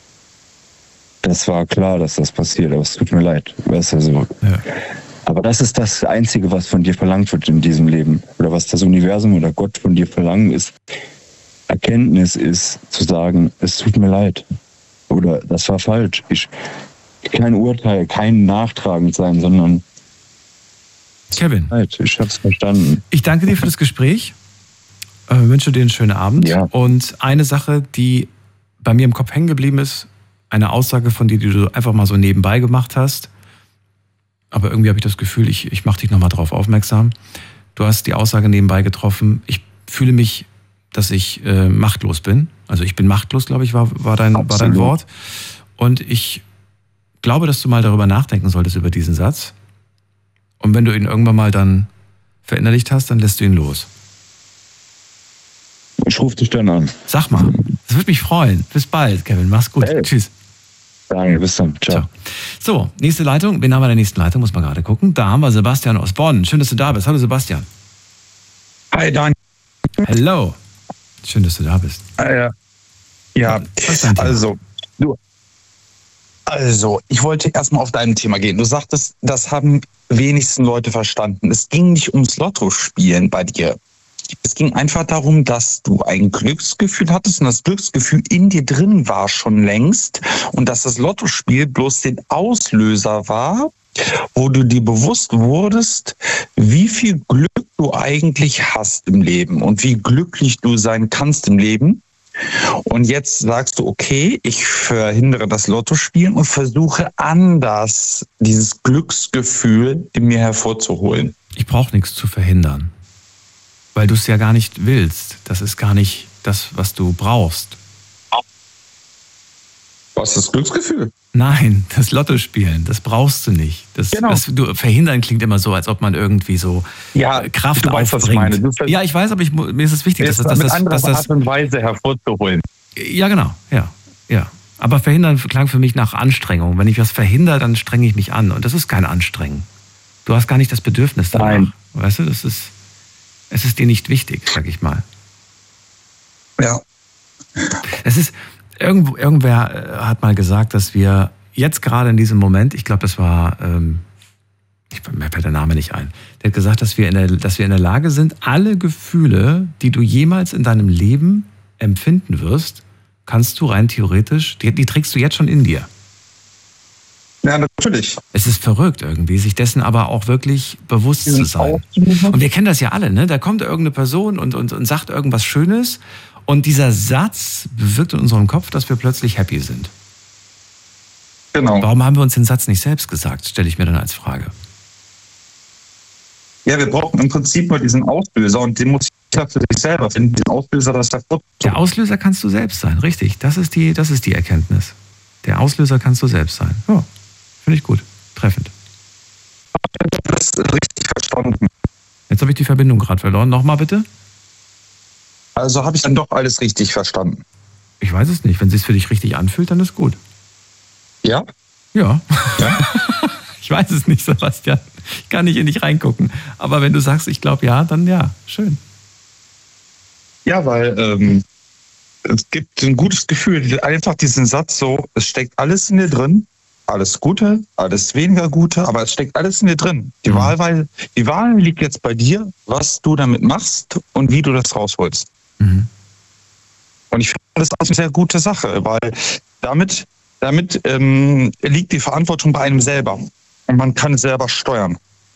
[SPEAKER 4] klar, dass das passiert, aber es tut mir leid. Weißt du, so. Ja. Aber das ist das Einzige, was von dir verlangt wird in diesem Leben. Oder was das Universum oder Gott von dir verlangen ist. Erkenntnis ist, zu sagen, es tut mir leid. Oder das war falsch. Kein Urteil, kein nachtragend sein, sondern
[SPEAKER 1] Kevin,
[SPEAKER 4] ich hab's verstanden.
[SPEAKER 1] Ich danke dir für das Gespräch. Wünsche dir einen schönen Abend.
[SPEAKER 4] Ja.
[SPEAKER 1] Und eine Sache, die bei mir im Kopf hängen geblieben ist, eine Aussage von dir, die du einfach mal so nebenbei gemacht hast. Aber irgendwie habe ich das Gefühl, ich mache dich nochmal drauf aufmerksam. Du hast die Aussage nebenbei getroffen. Ich fühle mich, dass ich machtlos bin. Also ich bin machtlos, glaube ich, war dein Wort. Und ich glaube, dass du mal darüber nachdenken solltest, über diesen Satz. Und wenn du ihn irgendwann mal dann verinnerlicht hast, dann lässt du ihn los.
[SPEAKER 4] Ich rufe dich dann an.
[SPEAKER 1] Sag mal, das würde mich freuen. Bis bald, Kevin. Mach's gut.
[SPEAKER 4] Hey.
[SPEAKER 1] Tschüss.
[SPEAKER 4] Danke, bis dann. Ciao.
[SPEAKER 1] So, nächste Leitung. Wen haben wir in der nächsten Leitung? Muss man gerade gucken. Da haben wir Sebastian aus Bonn. Schön, dass du da bist. Hallo, Sebastian.
[SPEAKER 5] Hi, Daniel.
[SPEAKER 1] Hallo. Schön, dass du da bist.
[SPEAKER 5] Ja. Also, ich wollte erstmal auf dein Thema gehen. Du sagtest, das haben wenigsten Leute verstanden. Es ging nicht ums Lottospielen bei dir. Es ging einfach darum, dass du ein Glücksgefühl hattest und das Glücksgefühl in dir drin war schon längst und dass das Lottospiel bloß den Auslöser war, wo du dir bewusst wurdest, wie viel Glück du eigentlich hast im Leben und wie glücklich du sein kannst im Leben. Und jetzt sagst du, okay, ich verhindere das Lottospielen und versuche anders dieses Glücksgefühl in mir hervorzuholen.
[SPEAKER 1] Ich brauche nichts zu verhindern. Weil du es ja gar nicht willst. Das ist gar nicht das, was du brauchst.
[SPEAKER 5] Was ist das Glücksgefühl?
[SPEAKER 1] Nein, das Lottospielen, das brauchst du nicht.
[SPEAKER 5] Genau.
[SPEAKER 1] Du verhindern klingt immer so, als ob man irgendwie so Kraft
[SPEAKER 5] du weißt,
[SPEAKER 1] aufbringt.
[SPEAKER 5] Was ich meine.
[SPEAKER 1] Ja, ich weiß, aber mir ist es wichtig, dass
[SPEAKER 5] das mit anderer Art und Weise hervorzuholen.
[SPEAKER 1] Ja, genau. Ja. Aber verhindern klang für mich nach Anstrengung. Wenn ich was verhindere, dann strenge ich mich an. Und das ist kein Anstrengen. Du hast gar nicht das Bedürfnis danach.
[SPEAKER 5] Nein.
[SPEAKER 1] Weißt du, es ist dir nicht wichtig, sag ich mal.
[SPEAKER 5] Ja.
[SPEAKER 1] Es ist, irgendwer hat mal gesagt, dass wir jetzt gerade in diesem Moment, ich glaube, das war, mir fällt der Name nicht ein, der hat gesagt, dass wir in der Lage sind, alle Gefühle, die du jemals in deinem Leben empfinden wirst, kannst du rein theoretisch, die trägst du jetzt schon in dir.
[SPEAKER 5] Ja, natürlich.
[SPEAKER 1] Es ist verrückt irgendwie, sich dessen aber auch wirklich bewusst zu sein. Und wir kennen das ja alle, ne? Da kommt irgendeine Person und sagt irgendwas Schönes und dieser Satz bewirkt in unserem Kopf, dass wir plötzlich happy sind.
[SPEAKER 5] Genau.
[SPEAKER 1] Warum haben wir uns den Satz nicht selbst gesagt, stelle ich mir dann als Frage.
[SPEAKER 5] Ja, wir brauchen im Prinzip nur diesen Auslöser und den muss jeder für sich selber finden. Den Auslöser, das
[SPEAKER 1] Der Auslöser kannst du selbst sein, richtig. Das ist die Erkenntnis. Der Auslöser kannst du selbst sein. Ja, finde ich gut. Treffend.
[SPEAKER 5] Das ist richtig verstanden.
[SPEAKER 1] Jetzt habe ich die Verbindung gerade verloren. Nochmal bitte?
[SPEAKER 5] Also habe ich dann doch alles richtig verstanden.
[SPEAKER 1] Ich weiß es nicht. Wenn es sich für dich richtig anfühlt, dann ist gut.
[SPEAKER 5] Ja?
[SPEAKER 1] Ja. Ich weiß es nicht, Sebastian. Ich kann nicht in dich reingucken. Aber wenn du sagst, ich glaube ja, dann ja. Schön.
[SPEAKER 5] Ja, weil es gibt ein gutes Gefühl. Einfach diesen Satz so, es steckt alles in dir drin. Alles Gute, alles weniger Gute, aber es steckt alles in dir drin. Die Wahl liegt jetzt bei dir, was du damit machst und wie du das rausholst.
[SPEAKER 1] Mhm.
[SPEAKER 5] Und ich finde das eine sehr gute Sache, weil damit liegt die Verantwortung bei einem selber. Und man kann es selber steuern.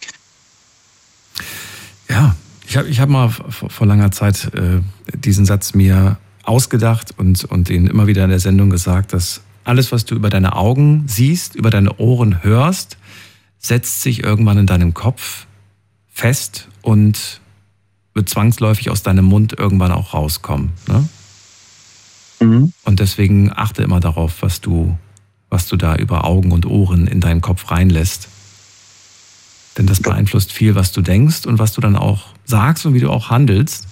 [SPEAKER 1] Ja, ich hab mal vor langer Zeit diesen Satz mir ausgedacht und ihn immer wieder in der Sendung gesagt, dass alles, was du über deine Augen siehst, über deine Ohren hörst, setzt sich irgendwann in deinem Kopf fest und wird zwangsläufig aus deinem Mund irgendwann auch rauskommen. Ne?
[SPEAKER 5] Mhm.
[SPEAKER 1] Und deswegen achte immer darauf, was du da über Augen und Ohren in deinen Kopf reinlässt. Denn das beeinflusst viel, was du denkst und was du dann auch sagst und wie du auch handelst.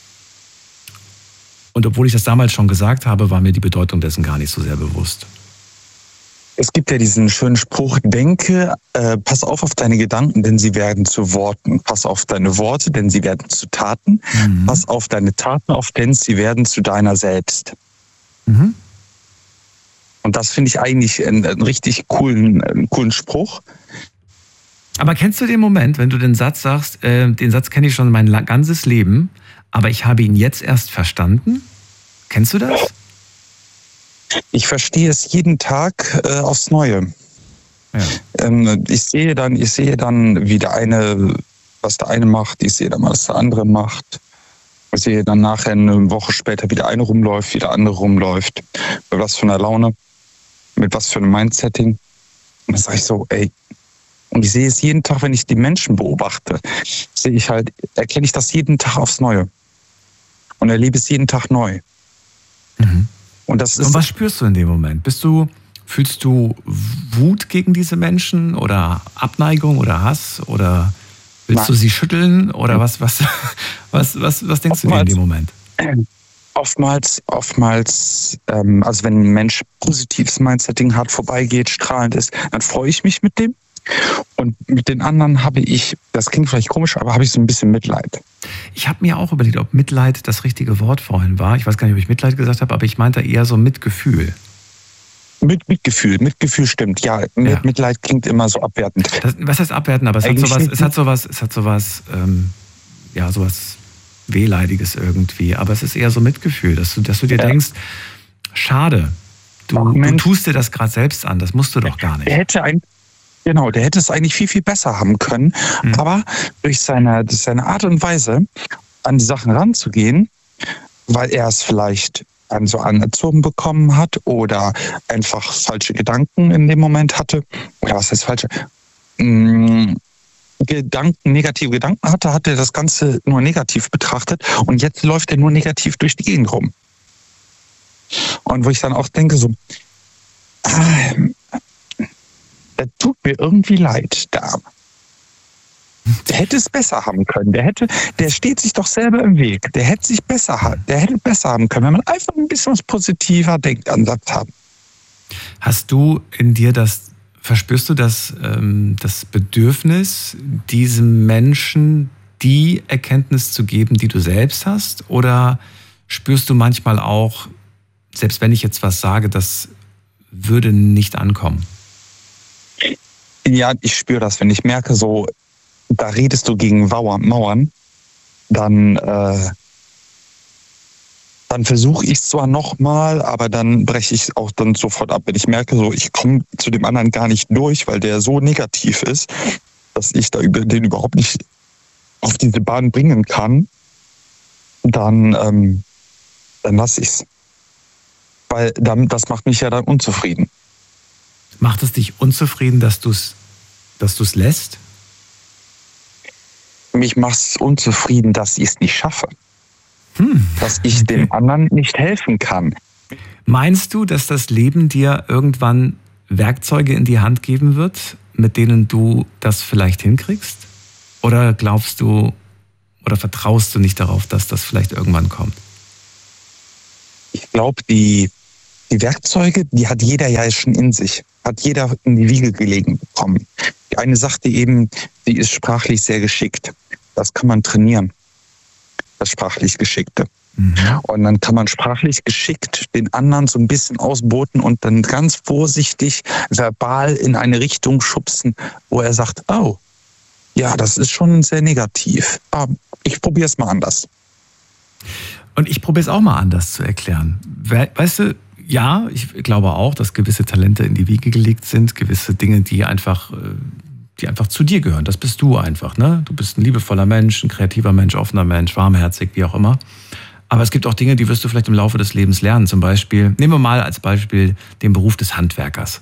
[SPEAKER 1] Und obwohl ich das damals schon gesagt habe, war mir die Bedeutung dessen gar nicht so sehr bewusst.
[SPEAKER 5] Es gibt ja diesen schönen Spruch, pass auf deine Gedanken, denn sie werden zu Worten. Pass auf deine Worte, denn sie werden zu Taten. Mhm. Pass auf deine Taten auf, denn sie werden zu deiner selbst.
[SPEAKER 1] Mhm.
[SPEAKER 5] Und das finde ich eigentlich einen richtig coolen Spruch.
[SPEAKER 1] Aber kennst du den Moment, wenn du den Satz sagst, den Satz kenne ich schon mein ganzes Leben, aber ich habe ihn jetzt erst verstanden? Kennst du das?
[SPEAKER 5] Ich verstehe es jeden Tag aufs Neue. Ja. Ich sehe dann, wie was der eine macht, ich sehe dann, was der andere macht. Ich sehe dann nachher eine Woche später, wie der eine rumläuft, wie der andere rumläuft. Mit was für einer Laune, mit was für einem Mindsetting. Und dann sage ich so, ey, und ich sehe es jeden Tag, wenn ich die Menschen beobachte, erkenne ich das jeden Tag aufs Neue. Und erlebe es jeden Tag neu.
[SPEAKER 1] Mhm.
[SPEAKER 5] Und
[SPEAKER 1] was spürst du in dem Moment? Fühlst du Wut gegen diese Menschen oder Abneigung oder Hass oder willst du sie schütteln oder was denkst du dir in dem Moment?
[SPEAKER 5] Oftmals, also wenn ein Mensch positives Mindsetting hat, vorbeigeht, strahlend ist, dann freue ich mich mit dem. Und mit den anderen habe ich, das klingt vielleicht komisch, aber habe ich so ein bisschen Mitleid.
[SPEAKER 1] Ich habe mir auch überlegt, ob Mitleid das richtige Wort vorhin war. Ich weiß gar nicht, ob ich Mitleid gesagt habe, aber ich meinte eher so Mitgefühl. Mitgefühl stimmt. Ja, Mitleid klingt immer so abwertend. Was heißt abwertend? Aber es hat sowas Wehleidiges irgendwie. Aber es ist eher so Mitgefühl, dass du dir denkst, schade, du tust dir das gerade selbst an, das musst du doch gar nicht.
[SPEAKER 5] Der hätte es eigentlich viel, viel besser haben können. Aber durch seine Art und Weise, an die Sachen ranzugehen, weil er es vielleicht so anerzogen bekommen hat oder einfach falsche Gedanken in dem Moment hatte, oder was heißt falsche? Negative Gedanken hatte, hat er das Ganze nur negativ betrachtet und jetzt läuft er nur negativ durch die Gegend rum. Und wo ich dann auch denke, so, der tut mir irgendwie leid, der Arme. Der hätte es besser haben können. Der steht sich doch selber im Weg. Der hätte besser haben können, wenn man einfach ein bisschen was positiver Denkansatz hat.
[SPEAKER 1] Hast du in dir verspürst du das Bedürfnis, diesem Menschen die Erkenntnis zu geben, die du selbst hast? Oder spürst du manchmal auch, selbst wenn ich jetzt was sage, das würde nicht ankommen?
[SPEAKER 5] Ja, ich spüre das, wenn ich merke, so, da redest du gegen Mauern, dann versuche ich es zwar nochmal, aber dann breche ich es auch dann sofort ab. Wenn ich merke, so, ich komme zu dem anderen gar nicht durch, weil der so negativ ist, dass ich den überhaupt nicht auf diese Bahn bringen kann, dann lasse ich es. Weil das macht mich ja dann unzufrieden.
[SPEAKER 1] Macht es dich unzufrieden, dass du es lässt?
[SPEAKER 5] Mich macht es unzufrieden, dass ich es nicht schaffe. Dass ich dem anderen nicht helfen kann.
[SPEAKER 1] Meinst du, dass das Leben dir irgendwann Werkzeuge in die Hand geben wird, mit denen du das vielleicht hinkriegst? Oder glaubst du oder vertraust du nicht darauf, dass das vielleicht irgendwann kommt?
[SPEAKER 5] Ich glaube, die Werkzeuge, die hat jeder ja schon in sich. Hat jeder in die Wiege gelegen bekommen. Die eine sagte eben, sie ist sprachlich sehr geschickt. Das kann man trainieren. Das sprachlich Geschickte. Und dann kann man sprachlich geschickt den anderen so ein bisschen ausboten und dann ganz vorsichtig verbal in eine Richtung schubsen, wo er sagt, oh, ja, das ist schon sehr negativ. Aber ich probiere es mal anders.
[SPEAKER 1] Und ich probiere es auch mal anders zu erklären. Weißt du, ja, ich glaube auch, dass gewisse Talente in die Wiege gelegt sind, gewisse Dinge, die einfach zu dir gehören. Das bist du einfach, ne? Du bist ein liebevoller Mensch, ein kreativer Mensch, offener Mensch, warmherzig, wie auch immer. Aber es gibt auch Dinge, die wirst du vielleicht im Laufe des Lebens lernen. Zum Beispiel, nehmen wir mal als Beispiel den Beruf des Handwerkers.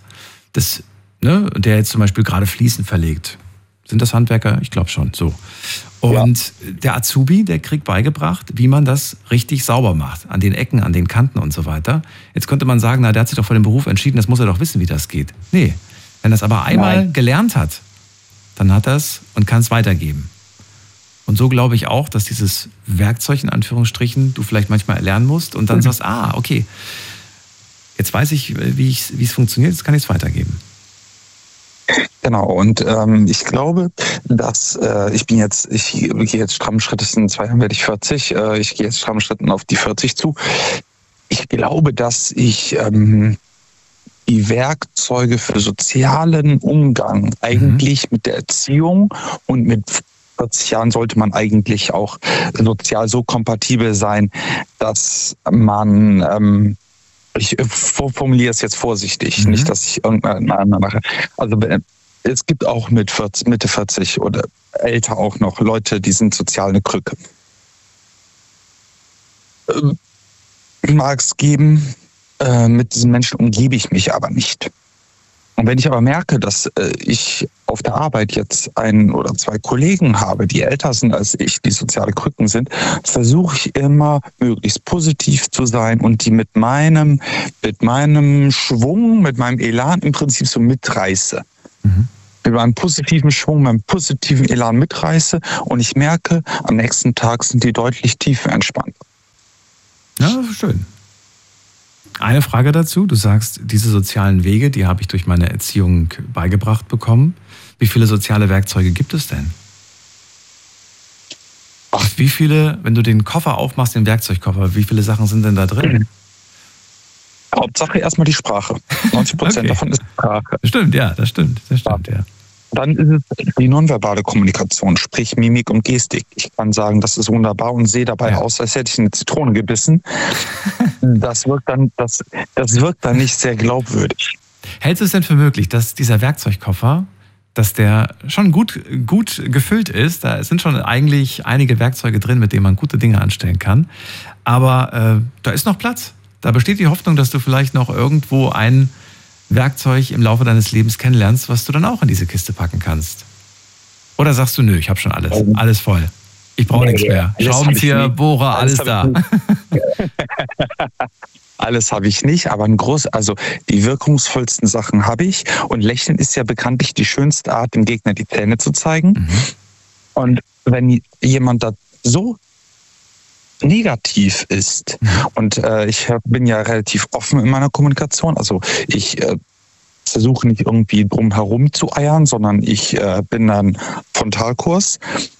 [SPEAKER 1] Der jetzt zum Beispiel gerade Fliesen verlegt. Sind das Handwerker? Ich glaube schon. So. Und der Azubi, der kriegt beigebracht, wie man das richtig sauber macht. An den Ecken, an den Kanten und so weiter. Jetzt könnte man sagen, der hat sich doch für den Beruf entschieden, das muss er doch wissen, wie das geht. Nee, wenn er es aber einmal gelernt hat, dann hat er es und kann es weitergeben. Und so glaube ich auch, dass dieses Werkzeug in Anführungsstrichen du vielleicht manchmal erlernen musst und dann sagst, okay, jetzt weiß ich, wie es funktioniert, jetzt kann ich es weitergeben.
[SPEAKER 5] Genau, und ich glaube, dass ich gehe jetzt strammen Schrittes, in 2 Jahren werde ich 40, ich gehe jetzt strammen Schritten auf die 40 zu. Ich glaube, dass ich die Werkzeuge für sozialen Umgang eigentlich mit der Erziehung und mit 40 Jahren sollte man eigentlich auch sozial so kompatibel sein, dass man, ich formuliere es jetzt vorsichtig, nicht, dass ich irgendeine mache. Also es gibt auch Mitte 40 oder älter auch noch Leute, die sind sozial eine Krücke. Mag es geben, mit diesen Menschen umgebe ich mich aber nicht. Und wenn ich aber merke, dass ich auf der Arbeit jetzt 1 oder 2 Kollegen habe, die älter sind als ich, die soziale Krücken sind, versuche ich immer möglichst positiv zu sein und die mit meinem Schwung, mit meinem Elan im Prinzip so mitreiße. Mit meinem positiven Schwung, meinem positiven Elan mitreiße und ich merke, am nächsten Tag sind die deutlich tiefenentspannt.
[SPEAKER 1] Ja, schön. Eine Frage dazu. Du sagst, diese sozialen Wege, die habe ich durch meine Erziehung beigebracht bekommen. Wie viele soziale Werkzeuge gibt es denn? Wie viele, wenn du den Koffer aufmachst, den Werkzeugkoffer, wie viele Sachen sind denn da drin?
[SPEAKER 5] Hauptsache erstmal die Sprache. 90% davon ist Sprache.
[SPEAKER 1] Stimmt, ja, das stimmt, ja.
[SPEAKER 5] Dann ist es die nonverbale Kommunikation, sprich Mimik und Gestik. Ich kann sagen, das ist wunderbar und sehe dabei aus, als hätte ich eine Zitrone gebissen. Das wirkt dann nicht sehr glaubwürdig.
[SPEAKER 1] Hältst du es denn für möglich, dass dieser Werkzeugkoffer, dass der schon gut gefüllt ist? Da sind schon eigentlich einige Werkzeuge drin, mit denen man gute Dinge anstellen kann. Aber da ist noch Platz. Da besteht die Hoffnung, dass du vielleicht noch irgendwo ein Werkzeug im Laufe deines Lebens kennenlernst, was du dann auch in diese Kiste packen kannst. Oder sagst du, nö, ich habe schon alles voll. Ich brauche nichts mehr. Schraubenzieher, Bohrer, alles da.
[SPEAKER 5] Alles habe ich nicht, aber die wirkungsvollsten Sachen habe ich. Und Lächeln ist ja bekanntlich die schönste Art, dem Gegner die Zähne zu zeigen. Und wenn jemand da so negativ ist, und ich bin ja relativ offen in meiner Kommunikation, also ich versuche nicht irgendwie drum herum zu eiern, sondern ich bin dann Frontalkurs.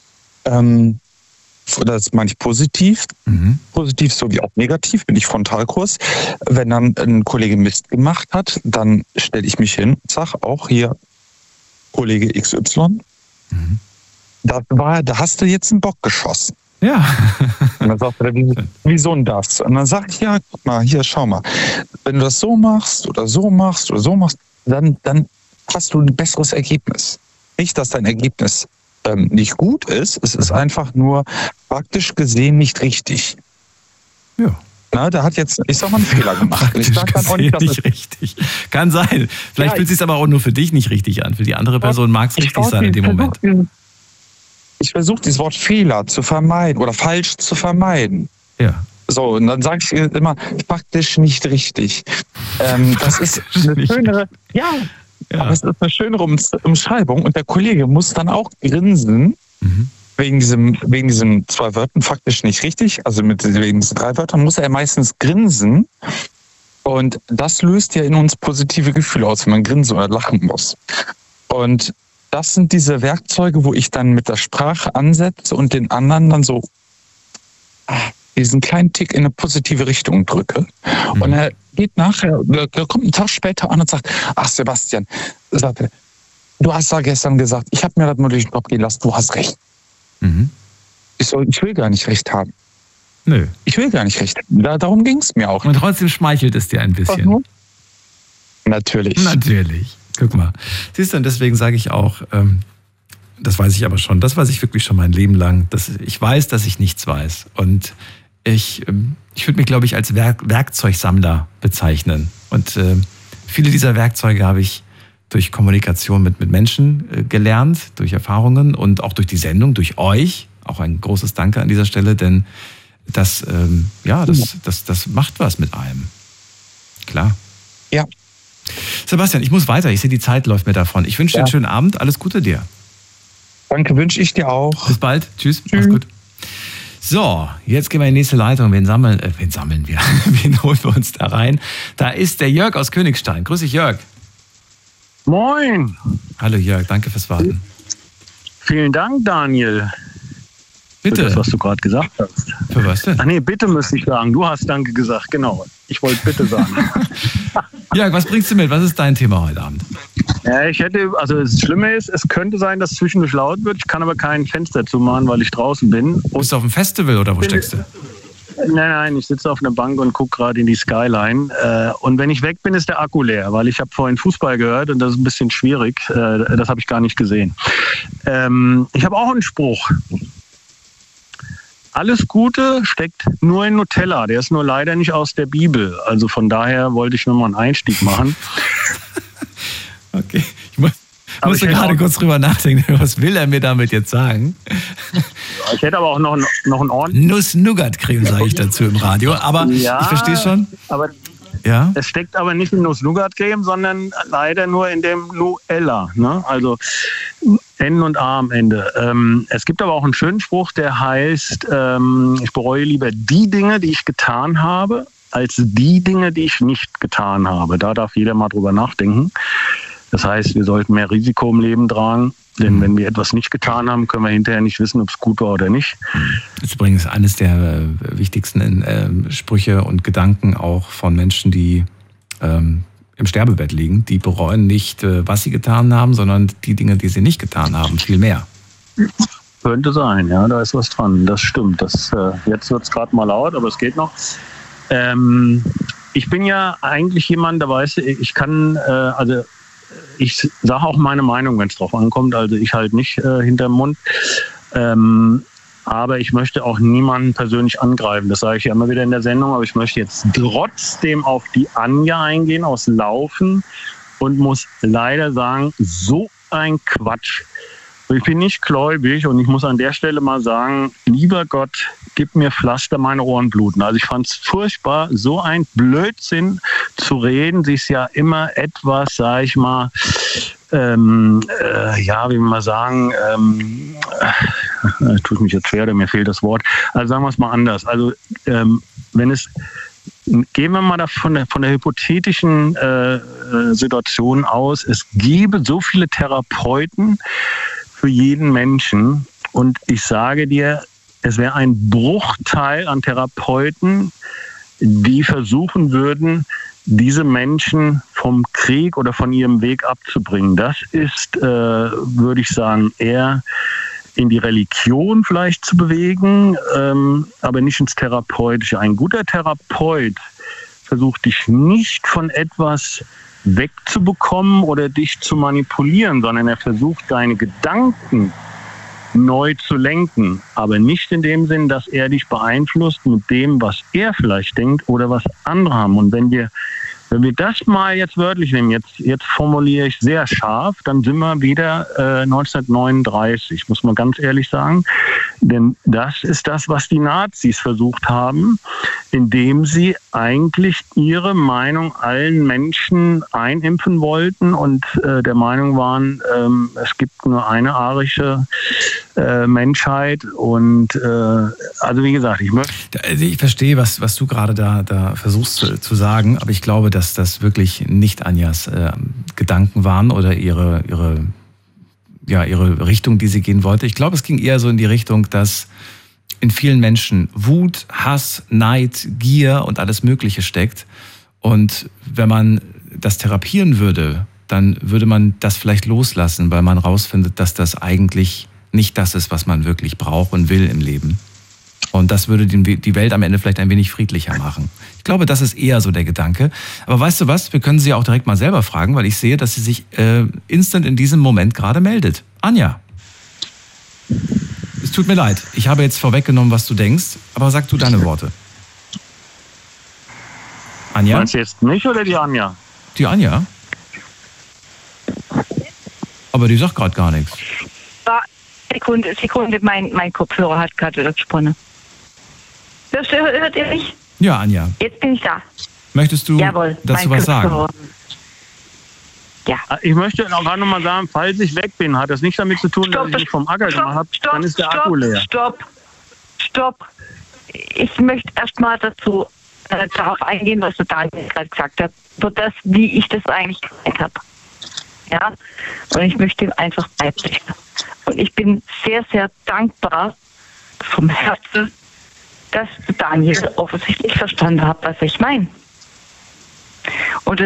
[SPEAKER 5] Das meine ich positiv. Positiv sowie auch negativ bin ich Frontalkurs. Wenn dann ein Kollege Mist gemacht hat, dann stelle ich mich hin und sage auch hier, Kollege XY, da hast du jetzt einen Bock geschossen.
[SPEAKER 1] Ja.
[SPEAKER 5] Und dann sagt er, wieso denn das? Und dann sage ich, ja, guck mal, hier, schau mal. Wenn du das so machst oder so machst oder so machst, dann hast du ein besseres Ergebnis. Nicht, dass dein Ergebnis nicht gut ist, es ist einfach nur praktisch gesehen nicht richtig.
[SPEAKER 1] Ja.
[SPEAKER 5] Na, der hat jetzt, ich sag mal, einen Fehler gemacht.
[SPEAKER 1] Ich sag dann auch nicht, dass nicht richtig. Kann sein. Vielleicht fühlt es sich aber auch nur für dich nicht richtig an. Für die andere Person mag es richtig sein in dem Moment.
[SPEAKER 5] Ich versuche dieses Wort Fehler zu vermeiden oder falsch zu vermeiden.
[SPEAKER 1] Ja.
[SPEAKER 5] So, und dann sage ich immer, faktisch nicht richtig. Das ist eine schönere, aber es ist eine schönere Umschreibung. Und der Kollege muss dann auch grinsen, wegen diesen 2 Wörtern, faktisch nicht richtig. Also wegen diesen 3 Wörtern muss er meistens grinsen. Und das löst ja in uns positive Gefühle aus, wenn man grinsen oder lachen muss. Und das sind diese Werkzeuge, wo ich dann mit der Sprache ansetze und den anderen dann so diesen kleinen Tick in eine positive Richtung drücke. Und er geht nachher, er kommt einen Tag später an und sagt, ach Sebastian, sagt er, du hast da gestern gesagt, ich habe mir das nur durch den Kopf gehen lassen, du hast recht. Ich will gar nicht recht haben.
[SPEAKER 1] Nö.
[SPEAKER 5] Ich will gar nicht recht haben. Darum ging es mir auch.
[SPEAKER 1] Und trotzdem schmeichelt es dir ein bisschen.
[SPEAKER 5] Natürlich.
[SPEAKER 1] Natürlich. Guck mal. Siehst du, und deswegen sage ich auch, das weiß ich aber schon, das weiß ich wirklich schon mein Leben lang, dass ich weiß, dass ich nichts weiß. Und ich würde mich, glaube ich, als Werkzeugsammler bezeichnen. Und viele dieser Werkzeuge habe ich durch Kommunikation mit Menschen gelernt, durch Erfahrungen und auch durch die Sendung, durch euch. Auch ein großes Danke an dieser Stelle, denn das macht was mit einem. Klar.
[SPEAKER 5] Ja.
[SPEAKER 1] Sebastian, ich muss weiter. Ich sehe, die Zeit läuft mir davon. Ich wünsche dir einen schönen Abend. Alles Gute dir.
[SPEAKER 5] Danke, wünsche ich dir auch.
[SPEAKER 1] Bis bald. Tschüss. Mach's gut. So, jetzt gehen wir in die nächste Leitung. Wen sammeln wir? Wen holen wir uns da rein? Da ist der Jörg aus Königstein. Grüß dich, Jörg.
[SPEAKER 6] Moin.
[SPEAKER 1] Hallo Jörg, danke fürs Warten.
[SPEAKER 6] Vielen Dank, Daniel.
[SPEAKER 1] Bitte.
[SPEAKER 6] Für das, was du gerade gesagt hast.
[SPEAKER 1] Für was denn?
[SPEAKER 6] Ach nee, bitte müsste ich sagen. Du hast Danke gesagt, genau. Ich wollte bitte sagen.
[SPEAKER 1] Jörg, was bringst du mit? Was ist dein Thema heute Abend?
[SPEAKER 6] Ja, das Schlimme ist, es könnte sein, dass es zwischendurch laut wird. Ich kann aber kein Fenster zumachen, weil ich draußen bin.
[SPEAKER 1] Bist du auf dem Festival oder wo steckst du?
[SPEAKER 6] Nein, ich sitze auf einer Bank und gucke gerade in die Skyline. Und wenn ich weg bin, ist der Akku leer, weil ich habe vorhin Fußball gehört und das ist ein bisschen schwierig. Das habe ich gar nicht gesehen. Ich habe auch einen Spruch. Alles Gute steckt nur in Nutella. Der ist nur leider nicht aus der Bibel. Also von daher wollte ich nochmal einen Einstieg machen.
[SPEAKER 1] Okay, ich musste gerade kurz drüber nachdenken. Was will er mir damit jetzt sagen?
[SPEAKER 6] Ich hätte aber auch noch einen ordentlichen...
[SPEAKER 1] Nuss-Nougat-Creme, sage ich dazu im Radio. Aber
[SPEAKER 6] ja,
[SPEAKER 1] ich verstehe schon.
[SPEAKER 6] Aber
[SPEAKER 1] ja?
[SPEAKER 6] Es steckt aber nicht in Nuss-Nougat-Creme, sondern leider nur in dem Nuella. Ne? Also N und A am Ende. Es gibt aber auch einen schönen Spruch, der heißt, ich bereue lieber die Dinge, die ich getan habe, als die Dinge, die ich nicht getan habe. Da darf jeder mal drüber nachdenken. Das heißt, wir sollten mehr Risiko im Leben tragen, denn wenn wir etwas nicht getan haben, können wir hinterher nicht wissen, ob es gut war oder nicht.
[SPEAKER 1] Das ist übrigens eines der wichtigsten Sprüche und Gedanken auch von Menschen, die im Sterbebett liegen. Die bereuen nicht, was sie getan haben, sondern die Dinge, die sie nicht getan haben, viel mehr.
[SPEAKER 6] Könnte sein, ja, da ist was dran. Das stimmt. Jetzt wird es gerade mal laut, aber es geht noch. Ich bin ja eigentlich jemand, der weiß, ich kann, ich sage auch meine Meinung, wenn es drauf ankommt. Also ich halt nicht hinterm Mund. Aber ich möchte auch niemanden persönlich angreifen. Das sage ich ja immer wieder in der Sendung. Aber ich möchte jetzt trotzdem auf die Anja eingehen aus Laufen und muss leider sagen, so ein Quatsch. Ich bin nicht gläubig und ich muss an der Stelle mal sagen, lieber Gott, gib mir Pflaster, meine Ohren bluten. Also ich fand es furchtbar, so ein Blödsinn zu reden, sich ja immer etwas, sag ich mal, wie wir mal sagen, tut mich jetzt schwer, mir fehlt das Wort. Also sagen wir es mal anders. Also gehen wir mal von der hypothetischen Situation aus, es gäbe so viele Therapeuten für jeden Menschen und ich sage dir, es wäre ein Bruchteil an Therapeuten, die versuchen würden, diese Menschen vom Krieg oder von ihrem Weg abzubringen. Das ist, würde ich sagen, eher in die Religion vielleicht zu bewegen, aber nicht ins Therapeutische. Ein guter Therapeut versucht dich nicht von etwas wegzubekommen oder dich zu manipulieren, sondern er versucht, deine Gedanken neu zu lenken, aber nicht in dem Sinn, dass er dich beeinflusst mit dem, was er vielleicht denkt oder was andere haben. Und wenn wir Wenn wir das mal jetzt wörtlich nehmen, jetzt formuliere ich sehr scharf, dann sind wir wieder 1939, muss man ganz ehrlich sagen. Denn das ist das, was die Nazis versucht haben, indem sie eigentlich ihre Meinung allen Menschen einimpfen wollten und der Meinung waren, es gibt nur eine arische Menschheit. Und also wie gesagt,
[SPEAKER 1] ich verstehe, was du gerade da versuchst zu sagen, aber ich glaube, dass das wirklich nicht Anjas Gedanken waren oder ihre Richtung, die sie gehen wollte. Ich glaube, es ging eher so in die Richtung, dass in vielen Menschen Wut, Hass, Neid, Gier und alles Mögliche steckt. Und wenn man das therapieren würde, dann würde man das vielleicht loslassen, weil man rausfindet, dass das eigentlich nicht das ist, was man wirklich braucht und will im Leben. Und das würde die Welt am Ende vielleicht ein wenig friedlicher machen. Ich glaube, das ist eher so der Gedanke. Aber weißt du was, wir können sie auch direkt mal selber fragen, weil ich sehe, dass sie sich instant in diesem Moment gerade meldet. Anja, es tut mir leid, ich habe jetzt vorweggenommen, was du denkst, aber sag du deine Worte. Anja?
[SPEAKER 6] Meinst du jetzt mich oder die Anja?
[SPEAKER 1] Die Anja? Aber die sagt gerade gar nichts.
[SPEAKER 2] Sekunde, mein Kopfhörer hat gerade wieder gesponnen. Hört ihr mich?
[SPEAKER 1] Ja, Anja.
[SPEAKER 2] Jetzt bin ich da.
[SPEAKER 1] Möchtest du dazu was sagen?
[SPEAKER 2] Ja.
[SPEAKER 6] Ich möchte auch gerade nochmal sagen, falls ich weg bin, hat das nicht damit zu tun, dass ich mich vom Acker gemacht habe, dann ist der Akku leer.
[SPEAKER 2] Stopp. Ich möchte erstmal darauf eingehen, was der Daniel gerade gesagt hat, für das, wie ich das eigentlich gemeint habe. Ja, und ich möchte einfach beibringen. Und ich bin sehr, sehr dankbar vom Herzen, dass Daniel offensichtlich verstanden hat, was ich meine. Und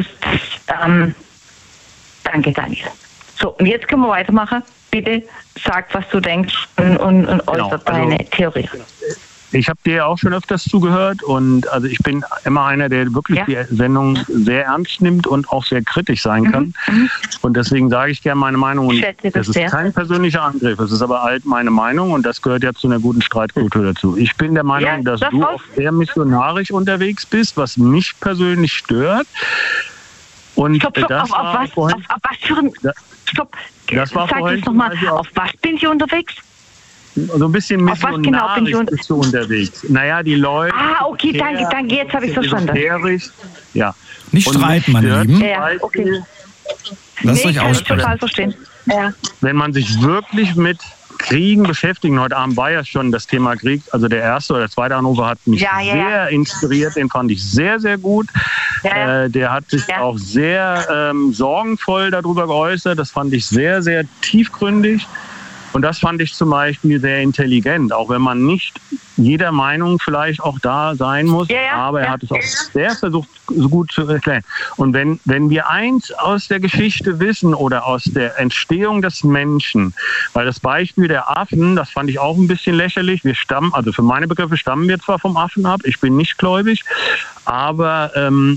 [SPEAKER 2] danke, Daniel. So, und jetzt können wir weitermachen. Bitte sag, was du denkst und äußert deine Theorie.
[SPEAKER 6] Ich habe dir auch schon öfters zugehört und also ich bin immer einer, der wirklich die Sendung sehr ernst nimmt und auch sehr kritisch sein kann. Und deswegen sage ich gerne meine Meinung. Und das ist kein persönlicher Angriff, es ist aber halt meine Meinung und das gehört ja zu einer guten Streitkultur dazu. Ich bin der Meinung, dass du auch sehr missionarisch unterwegs bist, was mich persönlich stört. Und
[SPEAKER 2] Stopp, auf was für ein... Stopp, sag jetzt nochmal, auf was bin ich unterwegs?
[SPEAKER 6] So ein bisschen missionarisch bist du unterwegs. Naja, die Leute...
[SPEAKER 2] okay, danke, jetzt habe ich verstanden.
[SPEAKER 6] Ja.
[SPEAKER 1] Nicht streiten, meine Lieben.
[SPEAKER 2] Ja, okay.
[SPEAKER 1] Lasst euch aussprechen.
[SPEAKER 2] Kann ich total verstehen. Ja.
[SPEAKER 6] Wenn man sich wirklich mit Kriegen beschäftigen, heute Abend war ja schon das Thema Krieg, also der erste oder der zweite Anrufer hat mich sehr inspiriert, den fand ich sehr, sehr gut. Der hat sich auch sehr sorgenvoll darüber geäußert, das fand ich sehr, sehr tiefgründig. Und das fand ich zum Beispiel sehr intelligent, auch wenn man nicht jeder Meinung vielleicht auch da sein muss, aber er hat es auch sehr versucht, so gut zu erklären. Und wenn wir eins aus der Geschichte wissen oder aus der Entstehung des Menschen, weil das Beispiel der Affen, das fand ich auch ein bisschen lächerlich, also für meine Begriffe stammen wir zwar vom Affen ab, ich bin nicht gläubig, aber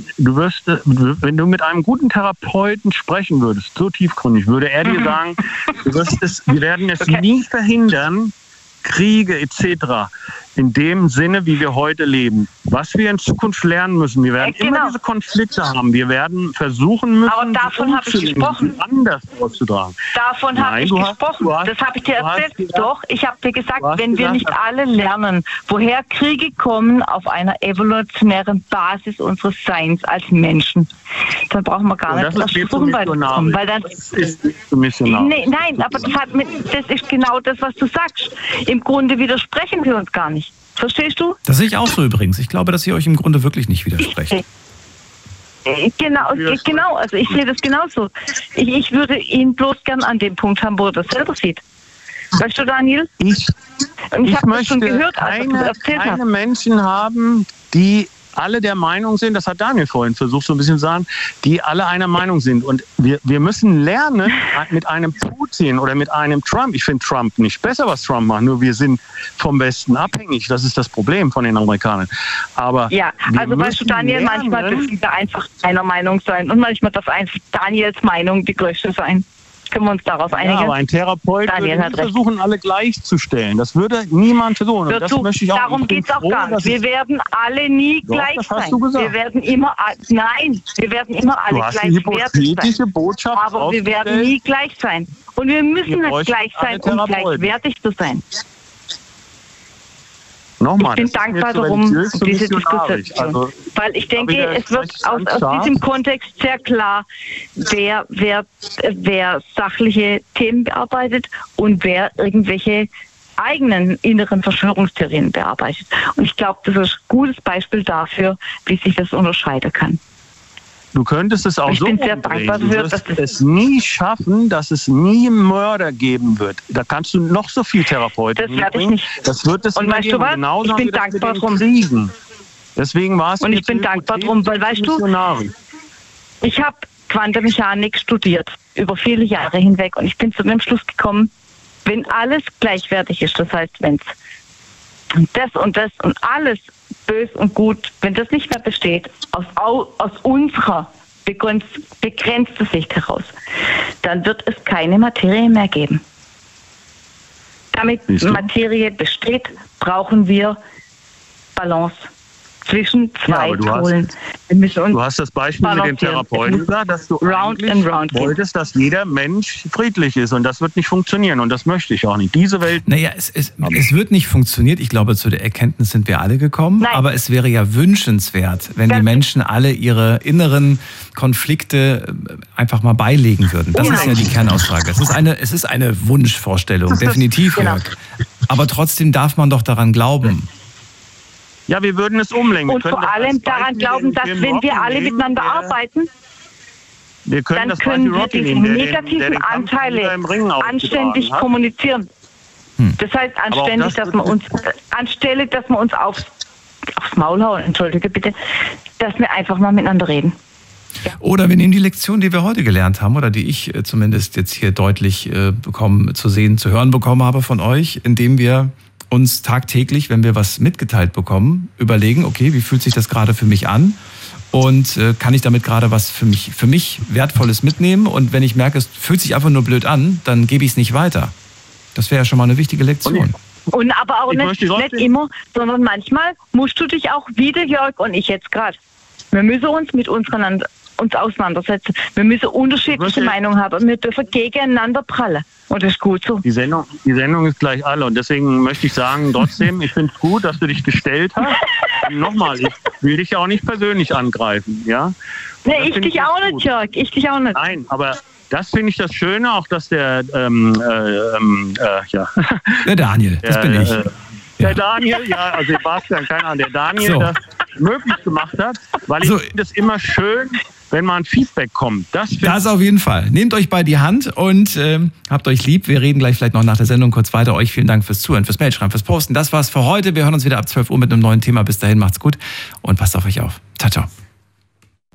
[SPEAKER 6] wenn du mit einem guten Therapeuten sprechen würdest, so tiefgründig, würde er dir sagen, wir werden es nie verhindern, Kriege etc. in dem Sinne, wie wir heute leben. Was wir in Zukunft lernen müssen, wir werden immer diese Konflikte haben. Wir werden versuchen müssen,
[SPEAKER 2] aber davon habe ich gesprochen.
[SPEAKER 6] Anders auszutragen.
[SPEAKER 2] Davon habe ich gesprochen. Das habe ich dir erzählt. Doch, ich habe dir gesagt, wenn wir nicht alle lernen, woher Kriege kommen auf einer evolutionären Basis unseres Seins als Menschen, dann brauchen wir gar nicht erst versuchen, weiterzukommen. Weil dann nein, aber das ist genau das, was du sagst. Im Grunde widersprechen wir uns gar nicht. Verstehst du?
[SPEAKER 1] Das sehe ich auch so übrigens. Ich glaube, dass ihr euch im Grunde wirklich nicht widersprecht.
[SPEAKER 2] Genau. Also ich sehe das genauso. Ich würde ihn bloß gern an dem Punkt haben, wo er das selber sieht. Weißt du, Daniel? Ich
[SPEAKER 6] habe das schon gehört, als du erzählt hast. Keine Menschen haben, die alle der Meinung sind, das hat Daniel vorhin versucht so ein bisschen zu sagen, die alle einer Meinung sind. Und wir müssen lernen, mit einem Putin oder mit einem Trump, ich finde Trump nicht besser, was Trump macht, nur wir sind vom Westen abhängig. Das ist das Problem von den Amerikanern. Aber
[SPEAKER 2] also weißt du, Daniel, manchmal dürfen wir einfach einer Meinung sein und manchmal darf einfach Daniels Meinung die größte sein. Können wir uns darauf einigen?
[SPEAKER 6] Ja, aber ein Therapeut
[SPEAKER 2] Daniel
[SPEAKER 6] würde
[SPEAKER 2] hat
[SPEAKER 6] nicht
[SPEAKER 2] recht.
[SPEAKER 6] versuchen, alle gleichzustellen. Das würde niemand versuchen. Und das möchte ich auch.
[SPEAKER 2] Darum geht es auch gar nicht. Wir werden alle nie
[SPEAKER 6] Doch,
[SPEAKER 2] gleich
[SPEAKER 6] das hast
[SPEAKER 2] sein.
[SPEAKER 6] du gesagt.
[SPEAKER 2] Wir werden immer, nein, wir werden immer alle
[SPEAKER 6] Du hast eine
[SPEAKER 2] gleichwertig
[SPEAKER 6] hypothetische
[SPEAKER 2] sein.
[SPEAKER 6] Botschaft
[SPEAKER 2] Aber wir werden
[SPEAKER 6] aufgestellt.
[SPEAKER 2] nie gleich sein. Und wir müssen
[SPEAKER 6] Wir
[SPEAKER 2] nicht
[SPEAKER 6] bräuchten
[SPEAKER 2] gleich sein,
[SPEAKER 6] alle
[SPEAKER 2] um
[SPEAKER 6] Therapeuten.
[SPEAKER 2] gleichwertig zu sein.
[SPEAKER 6] Nochmal,
[SPEAKER 2] Ich bin
[SPEAKER 6] das ist mir
[SPEAKER 2] dankbar
[SPEAKER 6] zu
[SPEAKER 2] darum,
[SPEAKER 6] religiös, zu
[SPEAKER 2] diese
[SPEAKER 6] missionarisch.
[SPEAKER 2] Diskussion.
[SPEAKER 6] Also,
[SPEAKER 2] Weil ich denke,
[SPEAKER 6] wieder
[SPEAKER 2] es wird
[SPEAKER 6] ganz
[SPEAKER 2] aus
[SPEAKER 6] klar.
[SPEAKER 2] diesem Kontext sehr klar, wer sachliche Themen bearbeitet und wer irgendwelche eigenen inneren Verschwörungstheorien bearbeitet. Und ich glaube, das ist ein gutes Beispiel dafür, wie sich das unterscheiden kann.
[SPEAKER 6] Du könntest es auch
[SPEAKER 2] Ich
[SPEAKER 6] so
[SPEAKER 2] bin sehr
[SPEAKER 6] umdrehen.
[SPEAKER 2] dankbar
[SPEAKER 6] Du
[SPEAKER 2] dafür,
[SPEAKER 6] wirst
[SPEAKER 2] dass
[SPEAKER 6] es nie schaffen, dass es nie Mörder geben wird. Da kannst du noch so viel Therapeuten
[SPEAKER 2] Das werde ich
[SPEAKER 6] hinbringen.
[SPEAKER 2] nicht.
[SPEAKER 6] Das wird es
[SPEAKER 2] Und
[SPEAKER 6] immer
[SPEAKER 2] weißt
[SPEAKER 6] geben.
[SPEAKER 2] du was?
[SPEAKER 6] Genauso
[SPEAKER 2] Ich
[SPEAKER 6] haben
[SPEAKER 2] bin
[SPEAKER 6] wir das mit
[SPEAKER 2] dankbar
[SPEAKER 6] den
[SPEAKER 2] drum.
[SPEAKER 6] Kriegen. Deswegen war es
[SPEAKER 2] Und
[SPEAKER 6] mir
[SPEAKER 2] ich bin
[SPEAKER 6] zu
[SPEAKER 2] dankbar
[SPEAKER 6] hypothetisch
[SPEAKER 2] drum, weil
[SPEAKER 6] und
[SPEAKER 2] weißt du,
[SPEAKER 6] missionarisch.
[SPEAKER 2] ich habe Quantenmechanik studiert, über viele Jahre hinweg. Und ich bin zu dem Schluss gekommen, wenn alles gleichwertig ist, das heißt, wenn es und das und alles böse und gut, wenn das nicht mehr besteht, aus unserer begrenzten Sicht heraus, dann wird es keine Materie mehr geben. Damit Materie besteht, brauchen wir Balance zwischen zwei Polen.
[SPEAKER 6] Du hast das Beispiel mit dem Therapeuten gesagt, dass du eigentlich wolltest, dass jeder Mensch friedlich ist. Und das wird nicht funktionieren. Und das möchte ich auch nicht. Diese Welt...
[SPEAKER 1] Naja, es wird nicht funktionieren. Ich glaube, zu der Erkenntnis sind wir alle gekommen.
[SPEAKER 2] Nein.
[SPEAKER 1] Aber es wäre ja wünschenswert, wenn die Menschen alle ihre inneren Konflikte einfach mal beilegen würden. Das ist ja die Kernaussage. Es ist eine Wunschvorstellung, definitiv, Jörg. Aber trotzdem darf man doch daran glauben.
[SPEAKER 6] Ja, wir würden es umlenken.
[SPEAKER 2] Und vor allem daran glauben, dass wenn wir alle miteinander arbeiten, dann können wir diese negativen Anteile anständig kommunizieren. Das heißt, anständig, dass wir uns, anstelle, dass wir uns aufs Maul hauen, entschuldige bitte, dass wir einfach mal miteinander reden. Ja.
[SPEAKER 1] Oder wir nehmen die Lektion, die wir heute gelernt haben, oder die ich zumindest jetzt hier deutlich zu hören bekommen habe von euch, indem wir uns tagtäglich, wenn wir was mitgeteilt bekommen, überlegen, okay, wie fühlt sich das gerade für mich an? Und kann ich damit gerade was für mich Wertvolles mitnehmen? Und wenn ich merke, es fühlt sich einfach nur blöd an, dann gebe ich es nicht weiter. Das wäre ja schon mal eine wichtige Lektion.
[SPEAKER 2] Und aber auch nicht immer, sondern manchmal musst du dich auch wieder, Jörg und ich jetzt gerade. Wir müssen uns mit uns auseinandersetzen. Wir müssen unterschiedliche Meinungen haben. Wir dürfen gegeneinander prallen. Und das ist gut so.
[SPEAKER 6] Die Sendung ist gleich alle. Und deswegen möchte ich sagen, trotzdem, ich finde es gut, dass du dich gestellt hast. Und nochmal, ich will dich ja auch nicht persönlich angreifen. Ja?
[SPEAKER 2] Nee, ich dich auch nicht, Jörg. Ich dich auch nicht.
[SPEAKER 6] Nein, aber das finde ich das Schöne, auch dass der
[SPEAKER 1] Der Daniel, das bin ich.
[SPEAKER 6] Der Daniel, also Sebastian, keine Ahnung, der Daniel das möglich gemacht hat, weil ich finde es immer schön, wenn mal ein Feedback kommt. Das
[SPEAKER 1] auf jeden Fall. Nehmt euch bei die Hand und habt euch lieb. Wir reden gleich vielleicht noch nach der Sendung kurz weiter. Euch vielen Dank fürs Zuhören, fürs Mailschreiben, fürs Posten. Das war's für heute. Wir hören uns wieder ab 12 Uhr mit einem neuen Thema. Bis dahin, macht's gut und passt auf euch auf. Ciao, ciao.